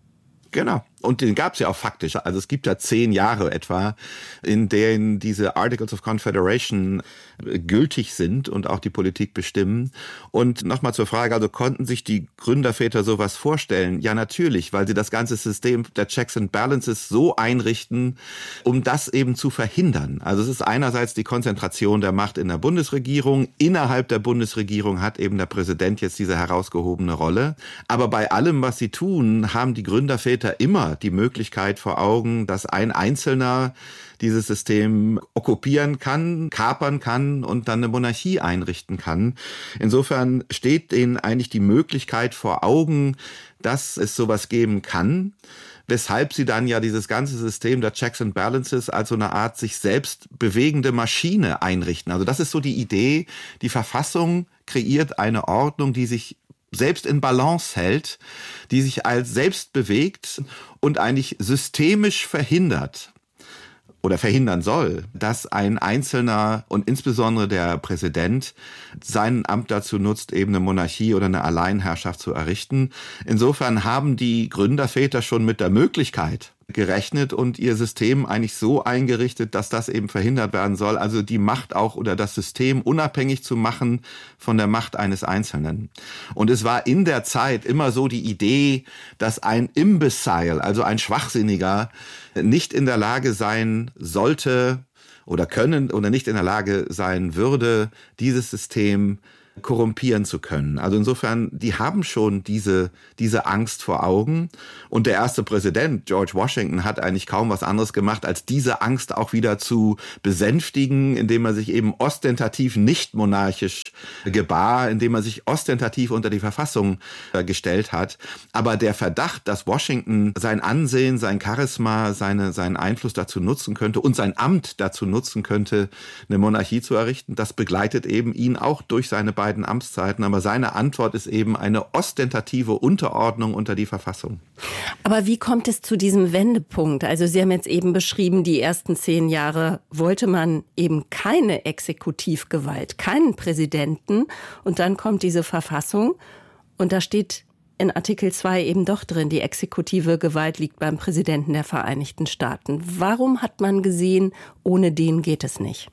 Genau. Und den gab es ja auch faktisch. Also es gibt ja zehn Jahre etwa, in denen diese Articles of Confederation gültig sind und auch die Politik bestimmen. Und nochmal zur Frage, also konnten sich die Gründerväter sowas vorstellen? Ja, natürlich, weil sie das ganze System der Checks and Balances so einrichten, um das eben zu verhindern. Also es ist einerseits die Konzentration der Macht in der Bundesregierung. Innerhalb der Bundesregierung hat eben der Präsident jetzt diese herausgehobene Rolle. Aber bei allem, was sie tun, haben die Gründerväter immer immer die Möglichkeit vor Augen, dass ein Einzelner dieses System okkupieren kann, kapern kann und dann eine Monarchie einrichten kann. Insofern steht denen eigentlich die Möglichkeit vor Augen, dass es sowas geben kann, weshalb sie dann ja dieses ganze System der Checks and Balances als so eine Art sich selbst bewegende Maschine einrichten. Also das ist so die Idee, die Verfassung kreiert eine Ordnung, die sich selbst in Balance hält, die sich als selbst bewegt und eigentlich systemisch verhindert oder verhindern soll, dass ein Einzelner und insbesondere der Präsident sein Amt dazu nutzt, eben eine Monarchie oder eine Alleinherrschaft zu errichten. Insofern haben die Gründerväter schon mit der Möglichkeit gerechnet und ihr System eigentlich so eingerichtet, dass das eben verhindert werden soll. Also die Macht auch oder das System unabhängig zu machen von der Macht eines Einzelnen. Und es war in der Zeit immer so die Idee, dass ein Imbecile, also ein Schwachsinniger, nicht in der Lage sein sollte oder können oder nicht in der Lage sein würde, dieses System korrumpieren zu können. Also insofern, die haben schon diese, diese Angst vor Augen. Und der erste Präsident, George Washington, hat eigentlich kaum was anderes gemacht, als diese Angst auch wieder zu besänftigen, indem er sich eben ostentativ nicht monarchisch gebar, indem er sich ostentativ unter die Verfassung gestellt hat. Aber der Verdacht, dass Washington sein Ansehen, sein Charisma, seine, seinen Einfluss dazu nutzen könnte und sein Amt dazu nutzen könnte, eine Monarchie zu errichten, das begleitet eben ihn auch durch seine beiden Amtszeiten, aber seine Antwort ist eben eine ostentative Unterordnung unter die Verfassung. Aber wie kommt es zu diesem Wendepunkt? Also Sie haben jetzt eben beschrieben, die ersten zehn Jahre wollte man eben keine Exekutivgewalt, keinen Präsidenten und dann kommt diese Verfassung und da steht in Artikel zwei eben doch drin, die exekutive Gewalt liegt beim Präsidenten der Vereinigten Staaten. Warum hat man gesehen, ohne den geht es nicht?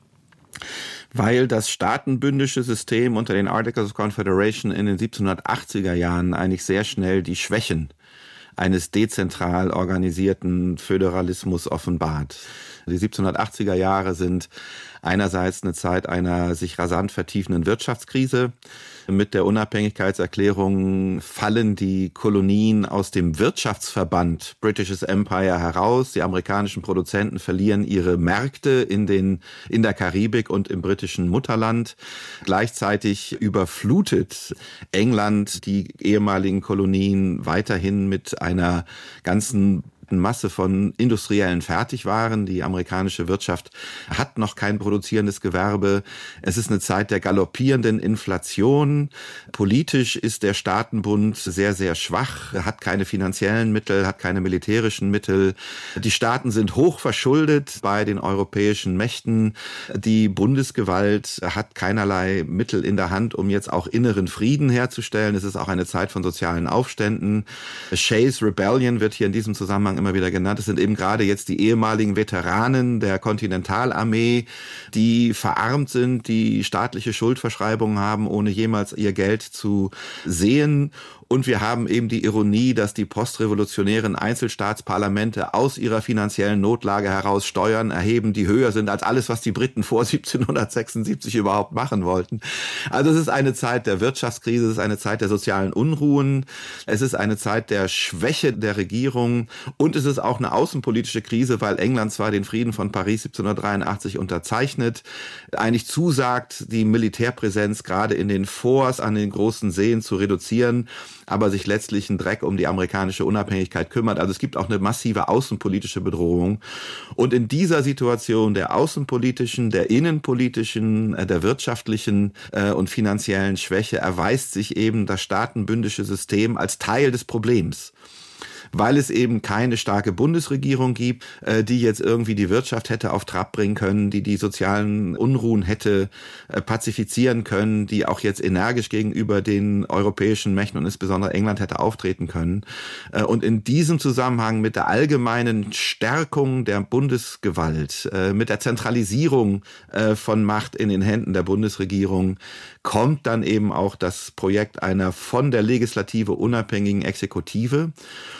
Weil das staatenbündische System unter den Articles of Confederation in den siebzehnhundertachtziger Jahren eigentlich sehr schnell die Schwächen eines dezentral organisierten Föderalismus offenbart. Die siebzehnhundertachtziger Jahre sind einerseits eine Zeit einer sich rasant vertiefenden Wirtschaftskrise. Mit der Unabhängigkeitserklärung fallen die Kolonien aus dem Wirtschaftsverband British Empire heraus. Die amerikanischen Produzenten verlieren ihre Märkte in den, in der Karibik und im britischen Mutterland. Gleichzeitig überflutet England die ehemaligen Kolonien weiterhin mit einer ganzen Masse von industriellen Fertigwaren. Die amerikanische Wirtschaft hat noch kein produzierendes Gewerbe. Es ist eine Zeit der galoppierenden Inflation. Politisch ist der Staatenbund sehr, sehr schwach, hat keine finanziellen Mittel, hat keine militärischen Mittel. Die Staaten sind hoch verschuldet bei den europäischen Mächten. Die Bundesgewalt hat keinerlei Mittel in der Hand, um jetzt auch inneren Frieden herzustellen. Es ist auch eine Zeit von sozialen Aufständen. Shays Rebellion wird hier in diesem Zusammenhang immer wieder genannt. Es sind eben gerade jetzt die ehemaligen Veteranen der Kontinentalarmee, die verarmt sind, die staatliche Schuldverschreibungen haben, ohne jemals ihr Geld zu sehen. Und wir haben eben die Ironie, dass die postrevolutionären Einzelstaatsparlamente aus ihrer finanziellen Notlage heraus Steuern erheben, die höher sind als alles, was die Briten vor siebzehnhundertsechsundsiebzig überhaupt machen wollten. Also es ist eine Zeit der Wirtschaftskrise, es ist eine Zeit der sozialen Unruhen, es ist eine Zeit der Schwäche der Regierung und es ist auch eine außenpolitische Krise, weil England zwar den Frieden von Paris siebzehnhundertdreiundachtzig unterzeichnet, eigentlich zusagt, die Militärpräsenz gerade in den Forts an den großen Seen zu reduzieren, aber sich letztlich einen Dreck um die amerikanische Unabhängigkeit kümmert. Also es gibt auch eine massive außenpolitische Bedrohung. Und in dieser Situation der außenpolitischen, der innenpolitischen, der wirtschaftlichen und finanziellen Schwäche erweist sich eben das staatenbündische System als Teil des Problems. Weil es eben keine starke Bundesregierung gibt, die jetzt irgendwie die Wirtschaft hätte auf Trab bringen können, die die sozialen Unruhen hätte pazifizieren können, die auch jetzt energisch gegenüber den europäischen Mächten und insbesondere England hätte auftreten können. Und in diesem Zusammenhang mit der allgemeinen Stärkung der Bundesgewalt, mit der Zentralisierung von Macht in den Händen der Bundesregierung, kommt dann eben auch das Projekt einer von der Legislative unabhängigen Exekutive.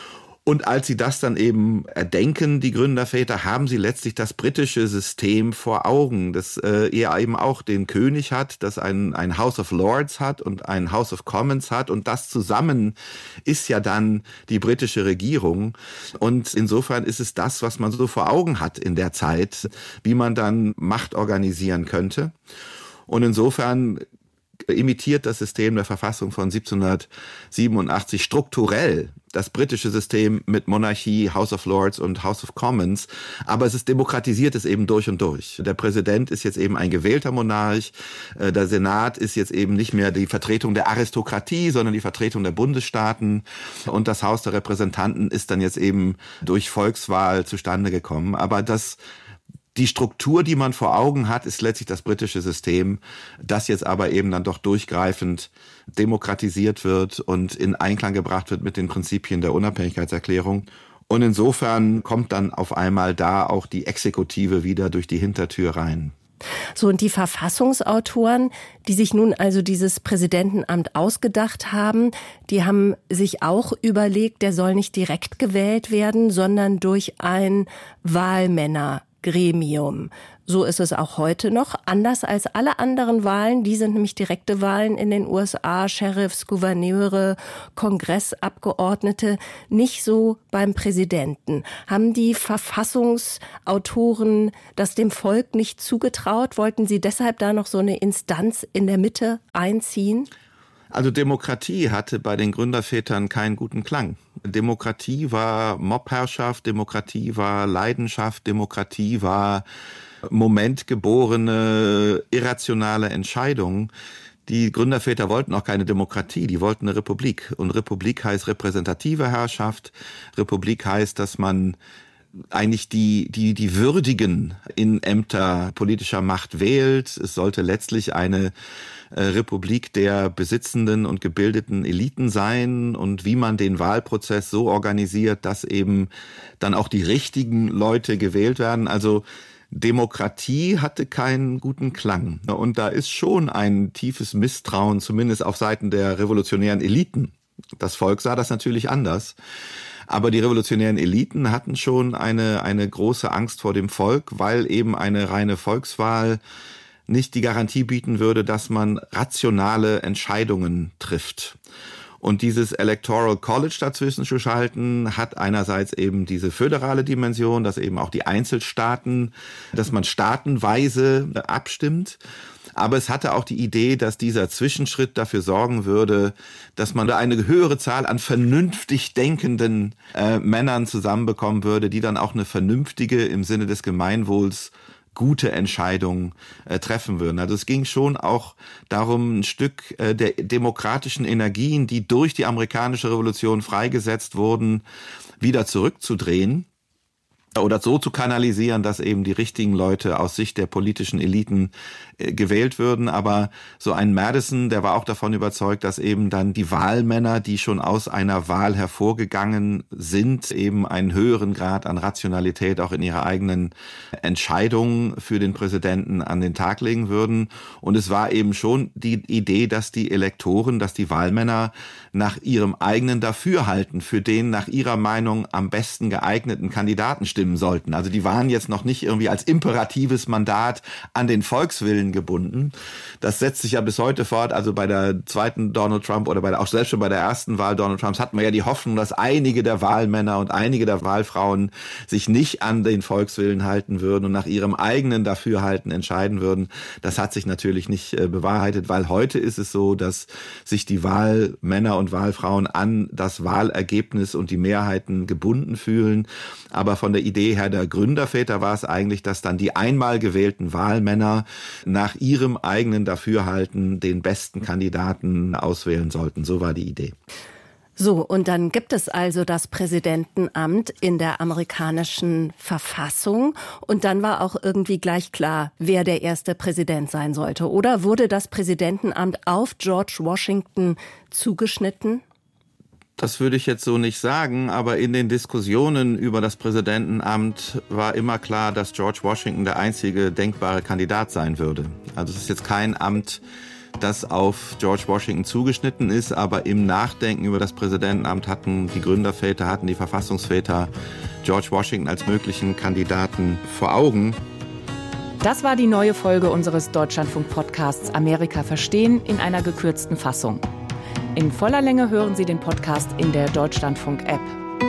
Und als sie das dann eben erdenken, die Gründerväter, haben sie letztlich das britische System vor Augen, das äh, er eben auch den König hat, das ein, ein House of Lords hat und ein House of Commons hat. Und das zusammen ist ja dann die britische Regierung. Und insofern ist es das, was man so vor Augen hat in der Zeit, wie man dann Macht organisieren könnte. Und insofern imitiert das System der Verfassung von siebzehnhundertsiebenundachtzig strukturell das britische System mit Monarchie, House of Lords und House of Commons, aber es ist demokratisiert es eben durch und durch. Der Präsident ist jetzt eben ein gewählter Monarch, der Senat ist jetzt eben nicht mehr die Vertretung der Aristokratie, sondern die Vertretung der Bundesstaaten und das Haus der Repräsentanten ist dann jetzt eben durch Volkswahl zustande gekommen. Aber das Die Struktur, die man vor Augen hat, ist letztlich das britische System, das jetzt aber eben dann doch durchgreifend demokratisiert wird und in Einklang gebracht wird mit den Prinzipien der Unabhängigkeitserklärung. Und insofern kommt dann auf einmal da auch die Exekutive wieder durch die Hintertür rein. So, und die Verfassungsautoren, die sich nun also dieses Präsidentenamt ausgedacht haben, die haben sich auch überlegt, der soll nicht direkt gewählt werden, sondern durch ein Wahlmänner Gremium. So ist es auch heute noch. Anders als alle anderen Wahlen, die sind nämlich direkte Wahlen in den U S A, Sheriffs, Gouverneure, Kongressabgeordnete, nicht so beim Präsidenten. Haben die Verfassungsautoren das dem Volk nicht zugetraut? Wollten sie deshalb da noch so eine Instanz in der Mitte einziehen? Also Demokratie hatte bei den Gründervätern keinen guten Klang. Demokratie war Mobherrschaft, Demokratie war Leidenschaft, Demokratie war momentgeborene, irrationale Entscheidungen. Die Gründerväter wollten auch keine Demokratie, die wollten eine Republik. Und Republik heißt repräsentative Herrschaft. Republik heißt, dass man eigentlich die, die, die Würdigen in Ämter politischer Macht wählt. Es sollte letztlich eine äh, Republik der besitzenden und gebildeten Eliten sein und wie man den Wahlprozess so organisiert, dass eben dann auch die richtigen Leute gewählt werden. Also Demokratie hatte keinen guten Klang. Und da ist schon ein tiefes Misstrauen, zumindest auf Seiten der revolutionären Eliten. Das Volk sah das natürlich anders. Aber die revolutionären Eliten hatten schon eine, eine große Angst vor dem Volk, weil eben eine reine Volkswahl nicht die Garantie bieten würde, dass man rationale Entscheidungen trifft. Und dieses Electoral College dazwischen zu schalten, hat einerseits eben diese föderale Dimension, dass eben auch die Einzelstaaten, dass man staatenweise abstimmt. Aber es hatte auch die Idee, dass dieser Zwischenschritt dafür sorgen würde, dass man da eine höhere Zahl an vernünftig denkenden äh, Männern zusammenbekommen würde, die dann auch eine vernünftige, im Sinne des Gemeinwohls, gute Entscheidungen äh, treffen würden. Also es ging schon auch darum, ein Stück äh, der demokratischen Energien, die durch die amerikanische Revolution freigesetzt wurden, wieder zurückzudrehen. Oder so zu kanalisieren, dass eben die richtigen Leute aus Sicht der politischen Eliten äh, gewählt würden. Aber so ein Madison, der war auch davon überzeugt, dass eben dann die Wahlmänner, die schon aus einer Wahl hervorgegangen sind, eben einen höheren Grad an Rationalität auch in ihrer eigenen Entscheidungen für den Präsidenten an den Tag legen würden. Und es war eben schon die Idee, dass die Elektoren, dass die Wahlmänner nach ihrem eigenen Dafürhalten für den nach ihrer Meinung am besten geeigneten Kandidaten stimmen sollten. Also die waren jetzt noch nicht irgendwie als imperatives Mandat an den Volkswillen gebunden. Das setzt sich ja bis heute fort. Also bei der zweiten Donald Trump oder bei der, auch selbst schon bei der ersten Wahl Donald Trumps hatten wir ja die Hoffnung, dass einige der Wahlmänner und einige der Wahlfrauen sich nicht an den Volkswillen halten würden und nach ihrem eigenen Dafürhalten entscheiden würden. Das hat sich natürlich nicht äh, bewahrheitet, weil heute ist es so, dass sich die Wahlmänner und Wahlfrauen an das Wahlergebnis und die Mehrheiten gebunden fühlen. Aber von der Idee her der Gründerväter war es eigentlich, dass dann die einmal gewählten Wahlmänner nach ihrem eigenen Dafürhalten den besten Kandidaten auswählen sollten. So war die Idee. So, und dann gibt es also das Präsidentenamt in der amerikanischen Verfassung. Und dann war auch irgendwie gleich klar, wer der erste Präsident sein sollte. Oder wurde das Präsidentenamt auf George Washington zugeschnitten? Das würde ich jetzt so nicht sagen, aber in den Diskussionen über das Präsidentenamt war immer klar, dass George Washington der einzige denkbare Kandidat sein würde. Also es ist jetzt kein Amt, das auf George Washington zugeschnitten ist. Aber im Nachdenken über das Präsidentenamt hatten die Gründerväter, hatten die Verfassungsväter George Washington als möglichen Kandidaten vor Augen. Das war die neue Folge unseres Deutschlandfunk-Podcasts Amerika verstehen in einer gekürzten Fassung. In voller Länge hören Sie den Podcast in der Deutschlandfunk-App.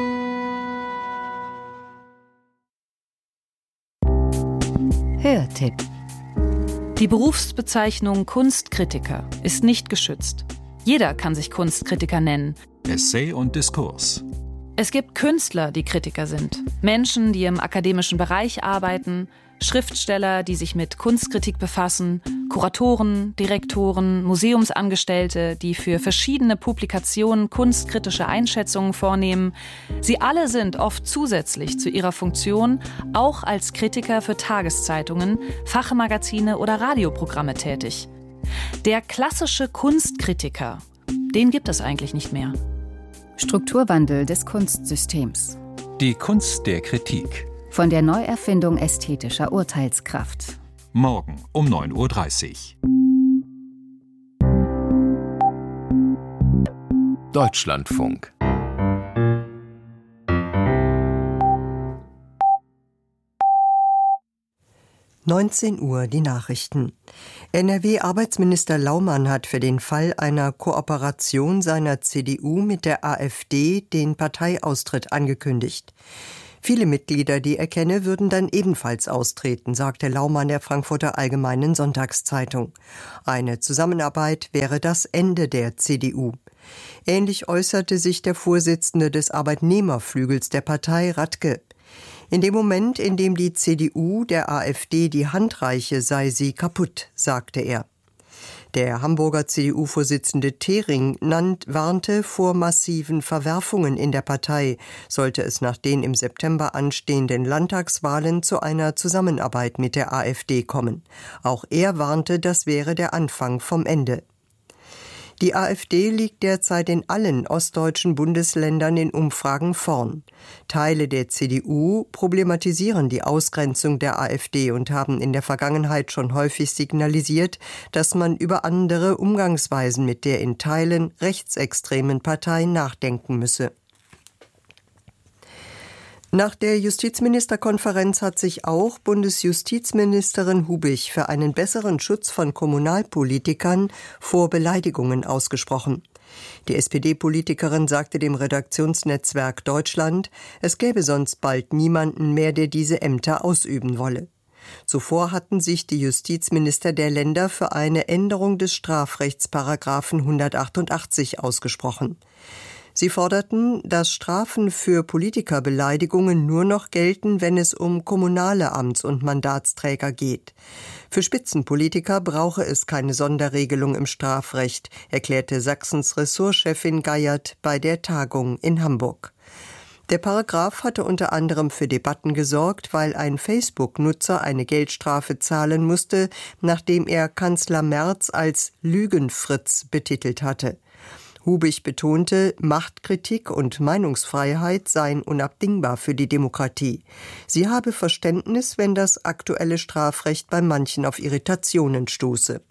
Hörtipp. Die Berufsbezeichnung Kunstkritiker ist nicht geschützt. Jeder kann sich Kunstkritiker nennen. Essay und Diskurs. Es gibt Künstler, die Kritiker sind. Menschen, die im akademischen Bereich arbeiten, Schriftsteller, die sich mit Kunstkritik befassen, Kuratoren, Direktoren, Museumsangestellte, die für verschiedene Publikationen kunstkritische Einschätzungen vornehmen. Sie alle sind oft zusätzlich zu ihrer Funktion auch als Kritiker für Tageszeitungen, Fachmagazine oder Radioprogramme tätig. Der klassische Kunstkritiker, den gibt es eigentlich nicht mehr. Strukturwandel des Kunstsystems. Die Kunst der Kritik. Von der Neuerfindung ästhetischer Urteilskraft. Morgen um neun Uhr dreißig. Deutschlandfunk. neunzehn Uhr die Nachrichten. N R W-Arbeitsminister Laumann hat für den Fall einer Kooperation seiner C D U mit der AfD den Parteiaustritt angekündigt. Viele Mitglieder, die er kenne, würden dann ebenfalls austreten, sagte Laumann der Frankfurter Allgemeinen Sonntagszeitung. Eine Zusammenarbeit wäre das Ende der C D U. Ähnlich äußerte sich der Vorsitzende des Arbeitnehmerflügels der Partei, Radke. In dem Moment, in dem die C D U der AfD die Hand reiche, sei sie kaputt, sagte er. Der Hamburger C D U-Vorsitzende Thering nannt, warnte vor massiven Verwerfungen in der Partei, sollte es nach den im September anstehenden Landtagswahlen zu einer Zusammenarbeit mit der AfD kommen. Auch er warnte, das wäre der Anfang vom Ende. Die AfD liegt derzeit in allen ostdeutschen Bundesländern in Umfragen vorn. Teile der C D U problematisieren die Ausgrenzung der AfD und haben in der Vergangenheit schon häufig signalisiert, dass man über andere Umgangsweisen mit der in Teilen rechtsextremen Partei nachdenken müsse. Nach der Justizministerkonferenz hat sich auch Bundesjustizministerin Hubich für einen besseren Schutz von Kommunalpolitikern vor Beleidigungen ausgesprochen. Die S P D-Politikerin sagte dem Redaktionsnetzwerk Deutschland, es gäbe sonst bald niemanden mehr, der diese Ämter ausüben wolle. Zuvor hatten sich die Justizminister der Länder für eine Änderung des Strafrechtsparagraphen hundertachtundachtzig ausgesprochen. Sie forderten, dass Strafen für Politikerbeleidigungen nur noch gelten, wenn es um kommunale Amts- und Mandatsträger geht. Für Spitzenpolitiker brauche es keine Sonderregelung im Strafrecht, erklärte Sachsens Ressortchefin Geiert bei der Tagung in Hamburg. Der Paragraph hatte unter anderem für Debatten gesorgt, weil ein Facebook-Nutzer eine Geldstrafe zahlen musste, nachdem er Kanzler Merz als Lügenfritz betitelt hatte. Hubich betonte, Machtkritik und Meinungsfreiheit seien unabdingbar für die Demokratie. Sie habe Verständnis, wenn das aktuelle Strafrecht bei manchen auf Irritationen stoße.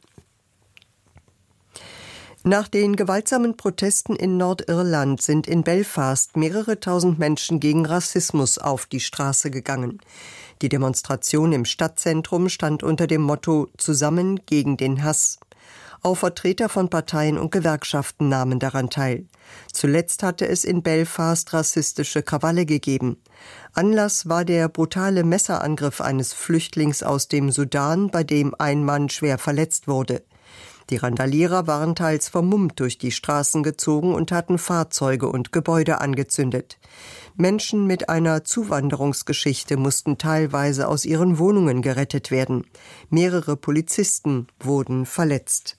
Nach den gewaltsamen Protesten in Nordirland sind in Belfast mehrere tausend Menschen gegen Rassismus auf die Straße gegangen. Die Demonstration im Stadtzentrum stand unter dem Motto »Zusammen gegen den Hass«. Auch Vertreter von Parteien und Gewerkschaften nahmen daran teil. Zuletzt hatte es in Belfast rassistische Krawalle gegeben. Anlass war der brutale Messerangriff eines Flüchtlings aus dem Sudan, bei dem ein Mann schwer verletzt wurde. Die Randalierer waren teils vermummt durch die Straßen gezogen und hatten Fahrzeuge und Gebäude angezündet. Menschen mit einer Zuwanderungsgeschichte mussten teilweise aus ihren Wohnungen gerettet werden. Mehrere Polizisten wurden verletzt.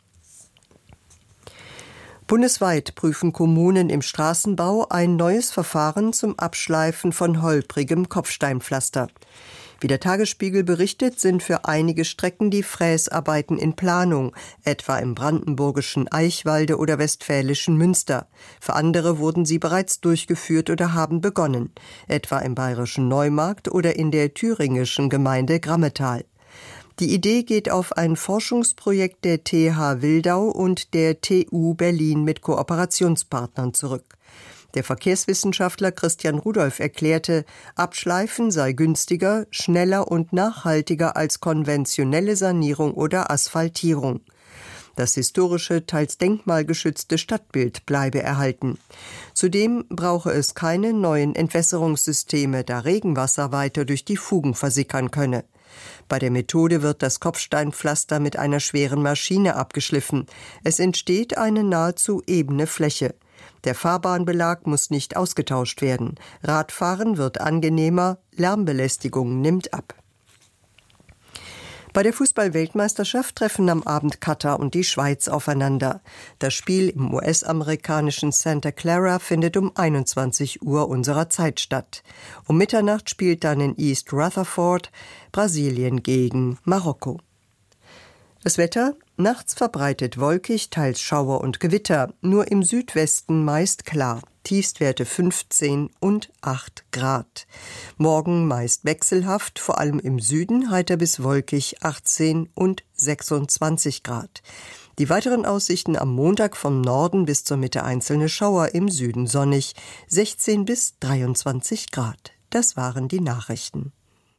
Bundesweit prüfen Kommunen im Straßenbau ein neues Verfahren zum Abschleifen von holprigem Kopfsteinpflaster. Wie der Tagesspiegel berichtet, sind für einige Strecken die Fräsarbeiten in Planung, etwa im brandenburgischen Eichwalde oder westfälischen Münster. Für andere wurden sie bereits durchgeführt oder haben begonnen, etwa im bayerischen Neumarkt oder in der thüringischen Gemeinde Grammetal. Die Idee geht auf ein Forschungsprojekt der T H Wildau und der T U Berlin mit Kooperationspartnern zurück. Der Verkehrswissenschaftler Christian Rudolph erklärte, Abschleifen sei günstiger, schneller und nachhaltiger als konventionelle Sanierung oder Asphaltierung. Das historische, teils denkmalgeschützte Stadtbild bleibe erhalten. Zudem brauche es keine neuen Entwässerungssysteme, da Regenwasser weiter durch die Fugen versickern könne. Bei der Methode wird das Kopfsteinpflaster mit einer schweren Maschine abgeschliffen. Es entsteht eine nahezu ebene Fläche. Der Fahrbahnbelag muss nicht ausgetauscht werden. Radfahren wird angenehmer, Lärmbelästigung nimmt ab. Bei der Fußball-Weltmeisterschaft treffen am Abend Katar und die Schweiz aufeinander. Das Spiel im U S-amerikanischen Santa Clara findet um einundzwanzig Uhr unserer Zeit statt. Um Mitternacht spielt dann in East Rutherford Brasilien gegen Marokko. Das Wetter: Nachts verbreitet wolkig, teils Schauer und Gewitter, nur im Südwesten meist klar. Tiefstwerte fünfzehn und acht Grad. Morgen meist wechselhaft, vor allem im Süden heiter bis wolkig, achtzehn und sechsundzwanzig Grad. Die weiteren Aussichten am Montag vom Norden bis zur Mitte einzelne Schauer, im Süden sonnig, sechzehn bis dreiundzwanzig Grad. Das waren die Nachrichten.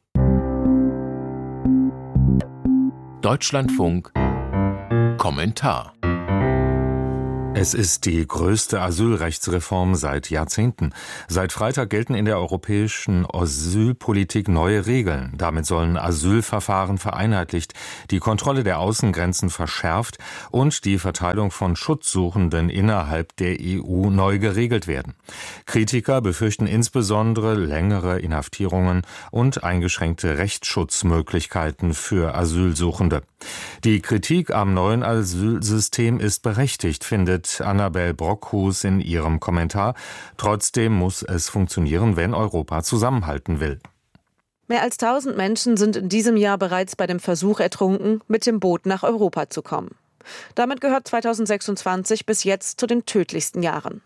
Deutschlandfunk Kommentar. Es ist die größte Asylrechtsreform seit Jahrzehnten. Seit Freitag gelten in der europäischen Asylpolitik neue Regeln. Damit sollen Asylverfahren vereinheitlicht, die Kontrolle der Außengrenzen verschärft und die Verteilung von Schutzsuchenden innerhalb der E U neu geregelt werden. Kritiker befürchten insbesondere längere Inhaftierungen und eingeschränkte Rechtsschutzmöglichkeiten für Asylsuchende. Die Kritik am neuen Asylsystem ist berechtigt, findet Annabel Brockhus in ihrem Kommentar. Trotzdem muss es funktionieren, wenn Europa zusammenhalten will. Mehr als tausend Menschen sind in diesem Jahr bereits bei dem Versuch ertrunken, mit dem Boot nach Europa zu kommen. Damit gehört zweitausendsechsundzwanzig bis jetzt zu den tödlichsten Jahren.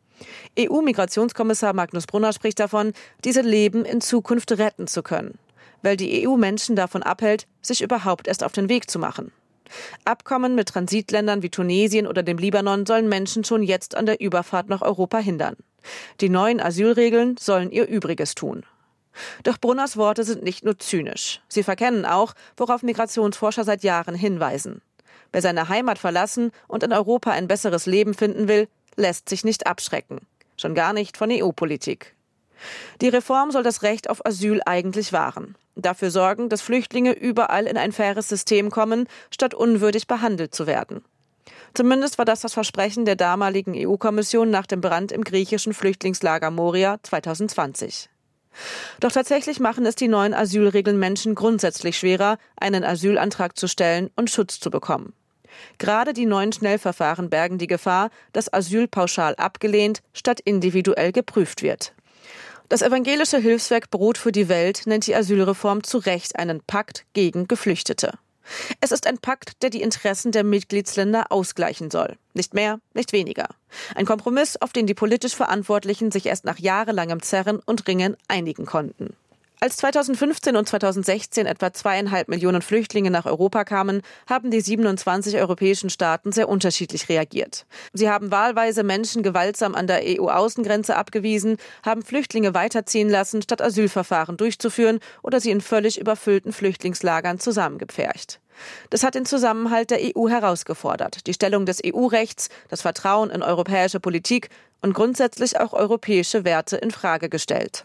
E U-Migrationskommissar Magnus Brunner spricht davon, diese Leben in Zukunft retten zu können, weil die E U Menschen davon abhält, sich überhaupt erst auf den Weg zu machen. Abkommen mit Transitländern wie Tunesien oder dem Libanon sollen Menschen schon jetzt an der Überfahrt nach Europa hindern. Die neuen Asylregeln sollen ihr Übriges tun. Doch Brunners Worte sind nicht nur zynisch. Sie verkennen auch, worauf Migrationsforscher seit Jahren hinweisen. Wer seine Heimat verlassen und in Europa ein besseres Leben finden will, lässt sich nicht abschrecken. Schon gar nicht von E U-Politik. Die Reform soll das Recht auf Asyl eigentlich wahren. Dafür sorgen, dass Flüchtlinge überall in ein faires System kommen, statt unwürdig behandelt zu werden. Zumindest war das das Versprechen der damaligen E U-Kommission nach dem Brand im griechischen Flüchtlingslager Moria zweitausendzwanzig. Doch tatsächlich machen es die neuen Asylregeln Menschen grundsätzlich schwerer, einen Asylantrag zu stellen und Schutz zu bekommen. Gerade die neuen Schnellverfahren bergen die Gefahr, dass Asyl pauschal abgelehnt statt individuell geprüft wird. Das evangelische Hilfswerk Brot für die Welt nennt die Asylreform zu Recht einen Pakt gegen Geflüchtete. Es ist ein Pakt, der die Interessen der Mitgliedsländer ausgleichen soll. Nicht mehr, nicht weniger. Ein Kompromiss, auf den die politisch Verantwortlichen sich erst nach jahrelangem Zerren und Ringen einigen konnten. Als zweitausendfünfzehn und zweitausendsechzehn etwa zweieinhalb Millionen Flüchtlinge nach Europa kamen, haben die siebenundzwanzig europäischen Staaten sehr unterschiedlich reagiert. Sie haben wahlweise Menschen gewaltsam an der E U-Außengrenze abgewiesen, haben Flüchtlinge weiterziehen lassen, statt Asylverfahren durchzuführen oder sie in völlig überfüllten Flüchtlingslagern zusammengepfercht. Das hat den Zusammenhalt der E U herausgefordert, die Stellung des E U-Rechts, das Vertrauen in europäische Politik und grundsätzlich auch europäische Werte in Frage gestellt.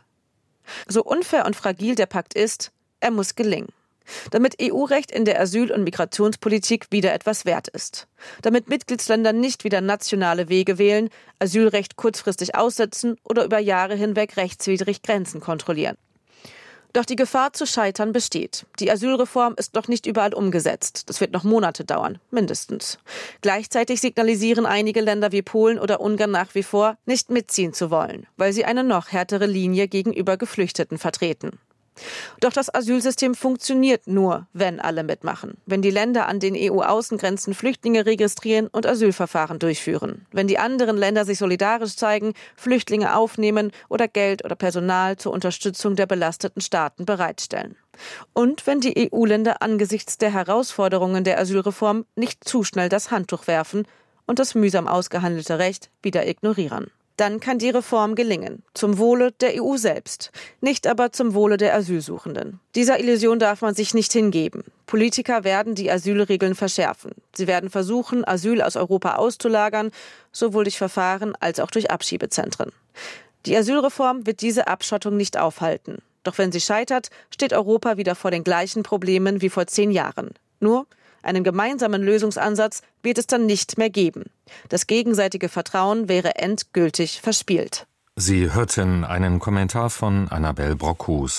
So unfair und fragil der Pakt ist, er muss gelingen. Damit E U-Recht in der Asyl- und Migrationspolitik wieder etwas wert ist. Damit Mitgliedsländer nicht wieder nationale Wege wählen, Asylrecht kurzfristig aussetzen oder über Jahre hinweg rechtswidrig Grenzen kontrollieren. Doch die Gefahr zu scheitern besteht. Die Asylreform ist noch nicht überall umgesetzt. Das wird noch Monate dauern, mindestens. Gleichzeitig signalisieren einige Länder wie Polen oder Ungarn nach wie vor, nicht mitziehen zu wollen, weil sie eine noch härtere Linie gegenüber Geflüchteten vertreten. Doch das Asylsystem funktioniert nur, wenn alle mitmachen. Wenn die Länder an den E U-Außengrenzen Flüchtlinge registrieren und Asylverfahren durchführen. Wenn die anderen Länder sich solidarisch zeigen, Flüchtlinge aufnehmen oder Geld oder Personal zur Unterstützung der belasteten Staaten bereitstellen. Und wenn die E U-Länder angesichts der Herausforderungen der Asylreform nicht zu schnell das Handtuch werfen und das mühsam ausgehandelte Recht wieder ignorieren. Dann kann die Reform gelingen, zum Wohle der E U selbst, nicht aber zum Wohle der Asylsuchenden. Dieser Illusion darf man sich nicht hingeben. Politiker werden die Asylregeln verschärfen. Sie werden versuchen, Asyl aus Europa auszulagern, sowohl durch Verfahren als auch durch Abschiebezentren. Die Asylreform wird diese Abschottung nicht aufhalten. Doch wenn sie scheitert, steht Europa wieder vor den gleichen Problemen wie vor zehn Jahren. Nur einen gemeinsamen Lösungsansatz wird es dann nicht mehr geben. Das gegenseitige Vertrauen wäre endgültig verspielt. Sie hörten einen Kommentar von Annabel Brockhus.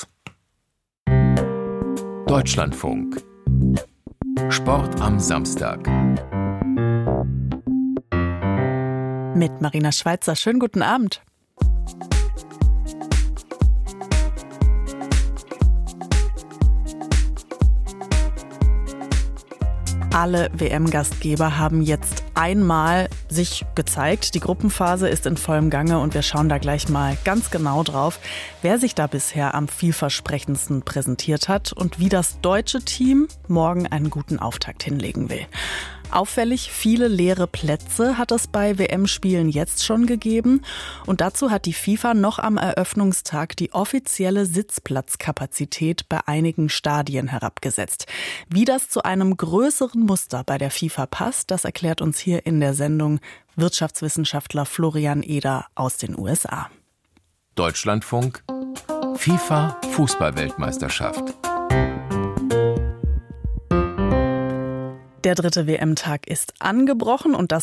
Deutschlandfunk. Sport am Samstag. Mit Marina Schweizer. Schönen guten Abend. Alle W M-Gastgeber haben jetzt einmal sich gezeigt. Die Gruppenphase ist in vollem Gange und wir schauen da gleich mal ganz genau drauf, wer sich da bisher am vielversprechendsten präsentiert hat und wie das deutsche Team morgen einen guten Auftakt hinlegen will. Auffällig viele leere Plätze hat es bei W M-Spielen jetzt schon gegeben. Und dazu hat die FIFA noch am Eröffnungstag die offizielle Sitzplatzkapazität bei einigen Stadien herabgesetzt. Wie das zu einem größeren Muster bei der FIFA passt, das erklärt uns hier in der Sendung Wirtschaftswissenschaftler Florian Eder aus den U S A. Deutschlandfunk. FIFA Fußball-Weltmeisterschaft. Der dritte W M-Tag ist angebrochen und das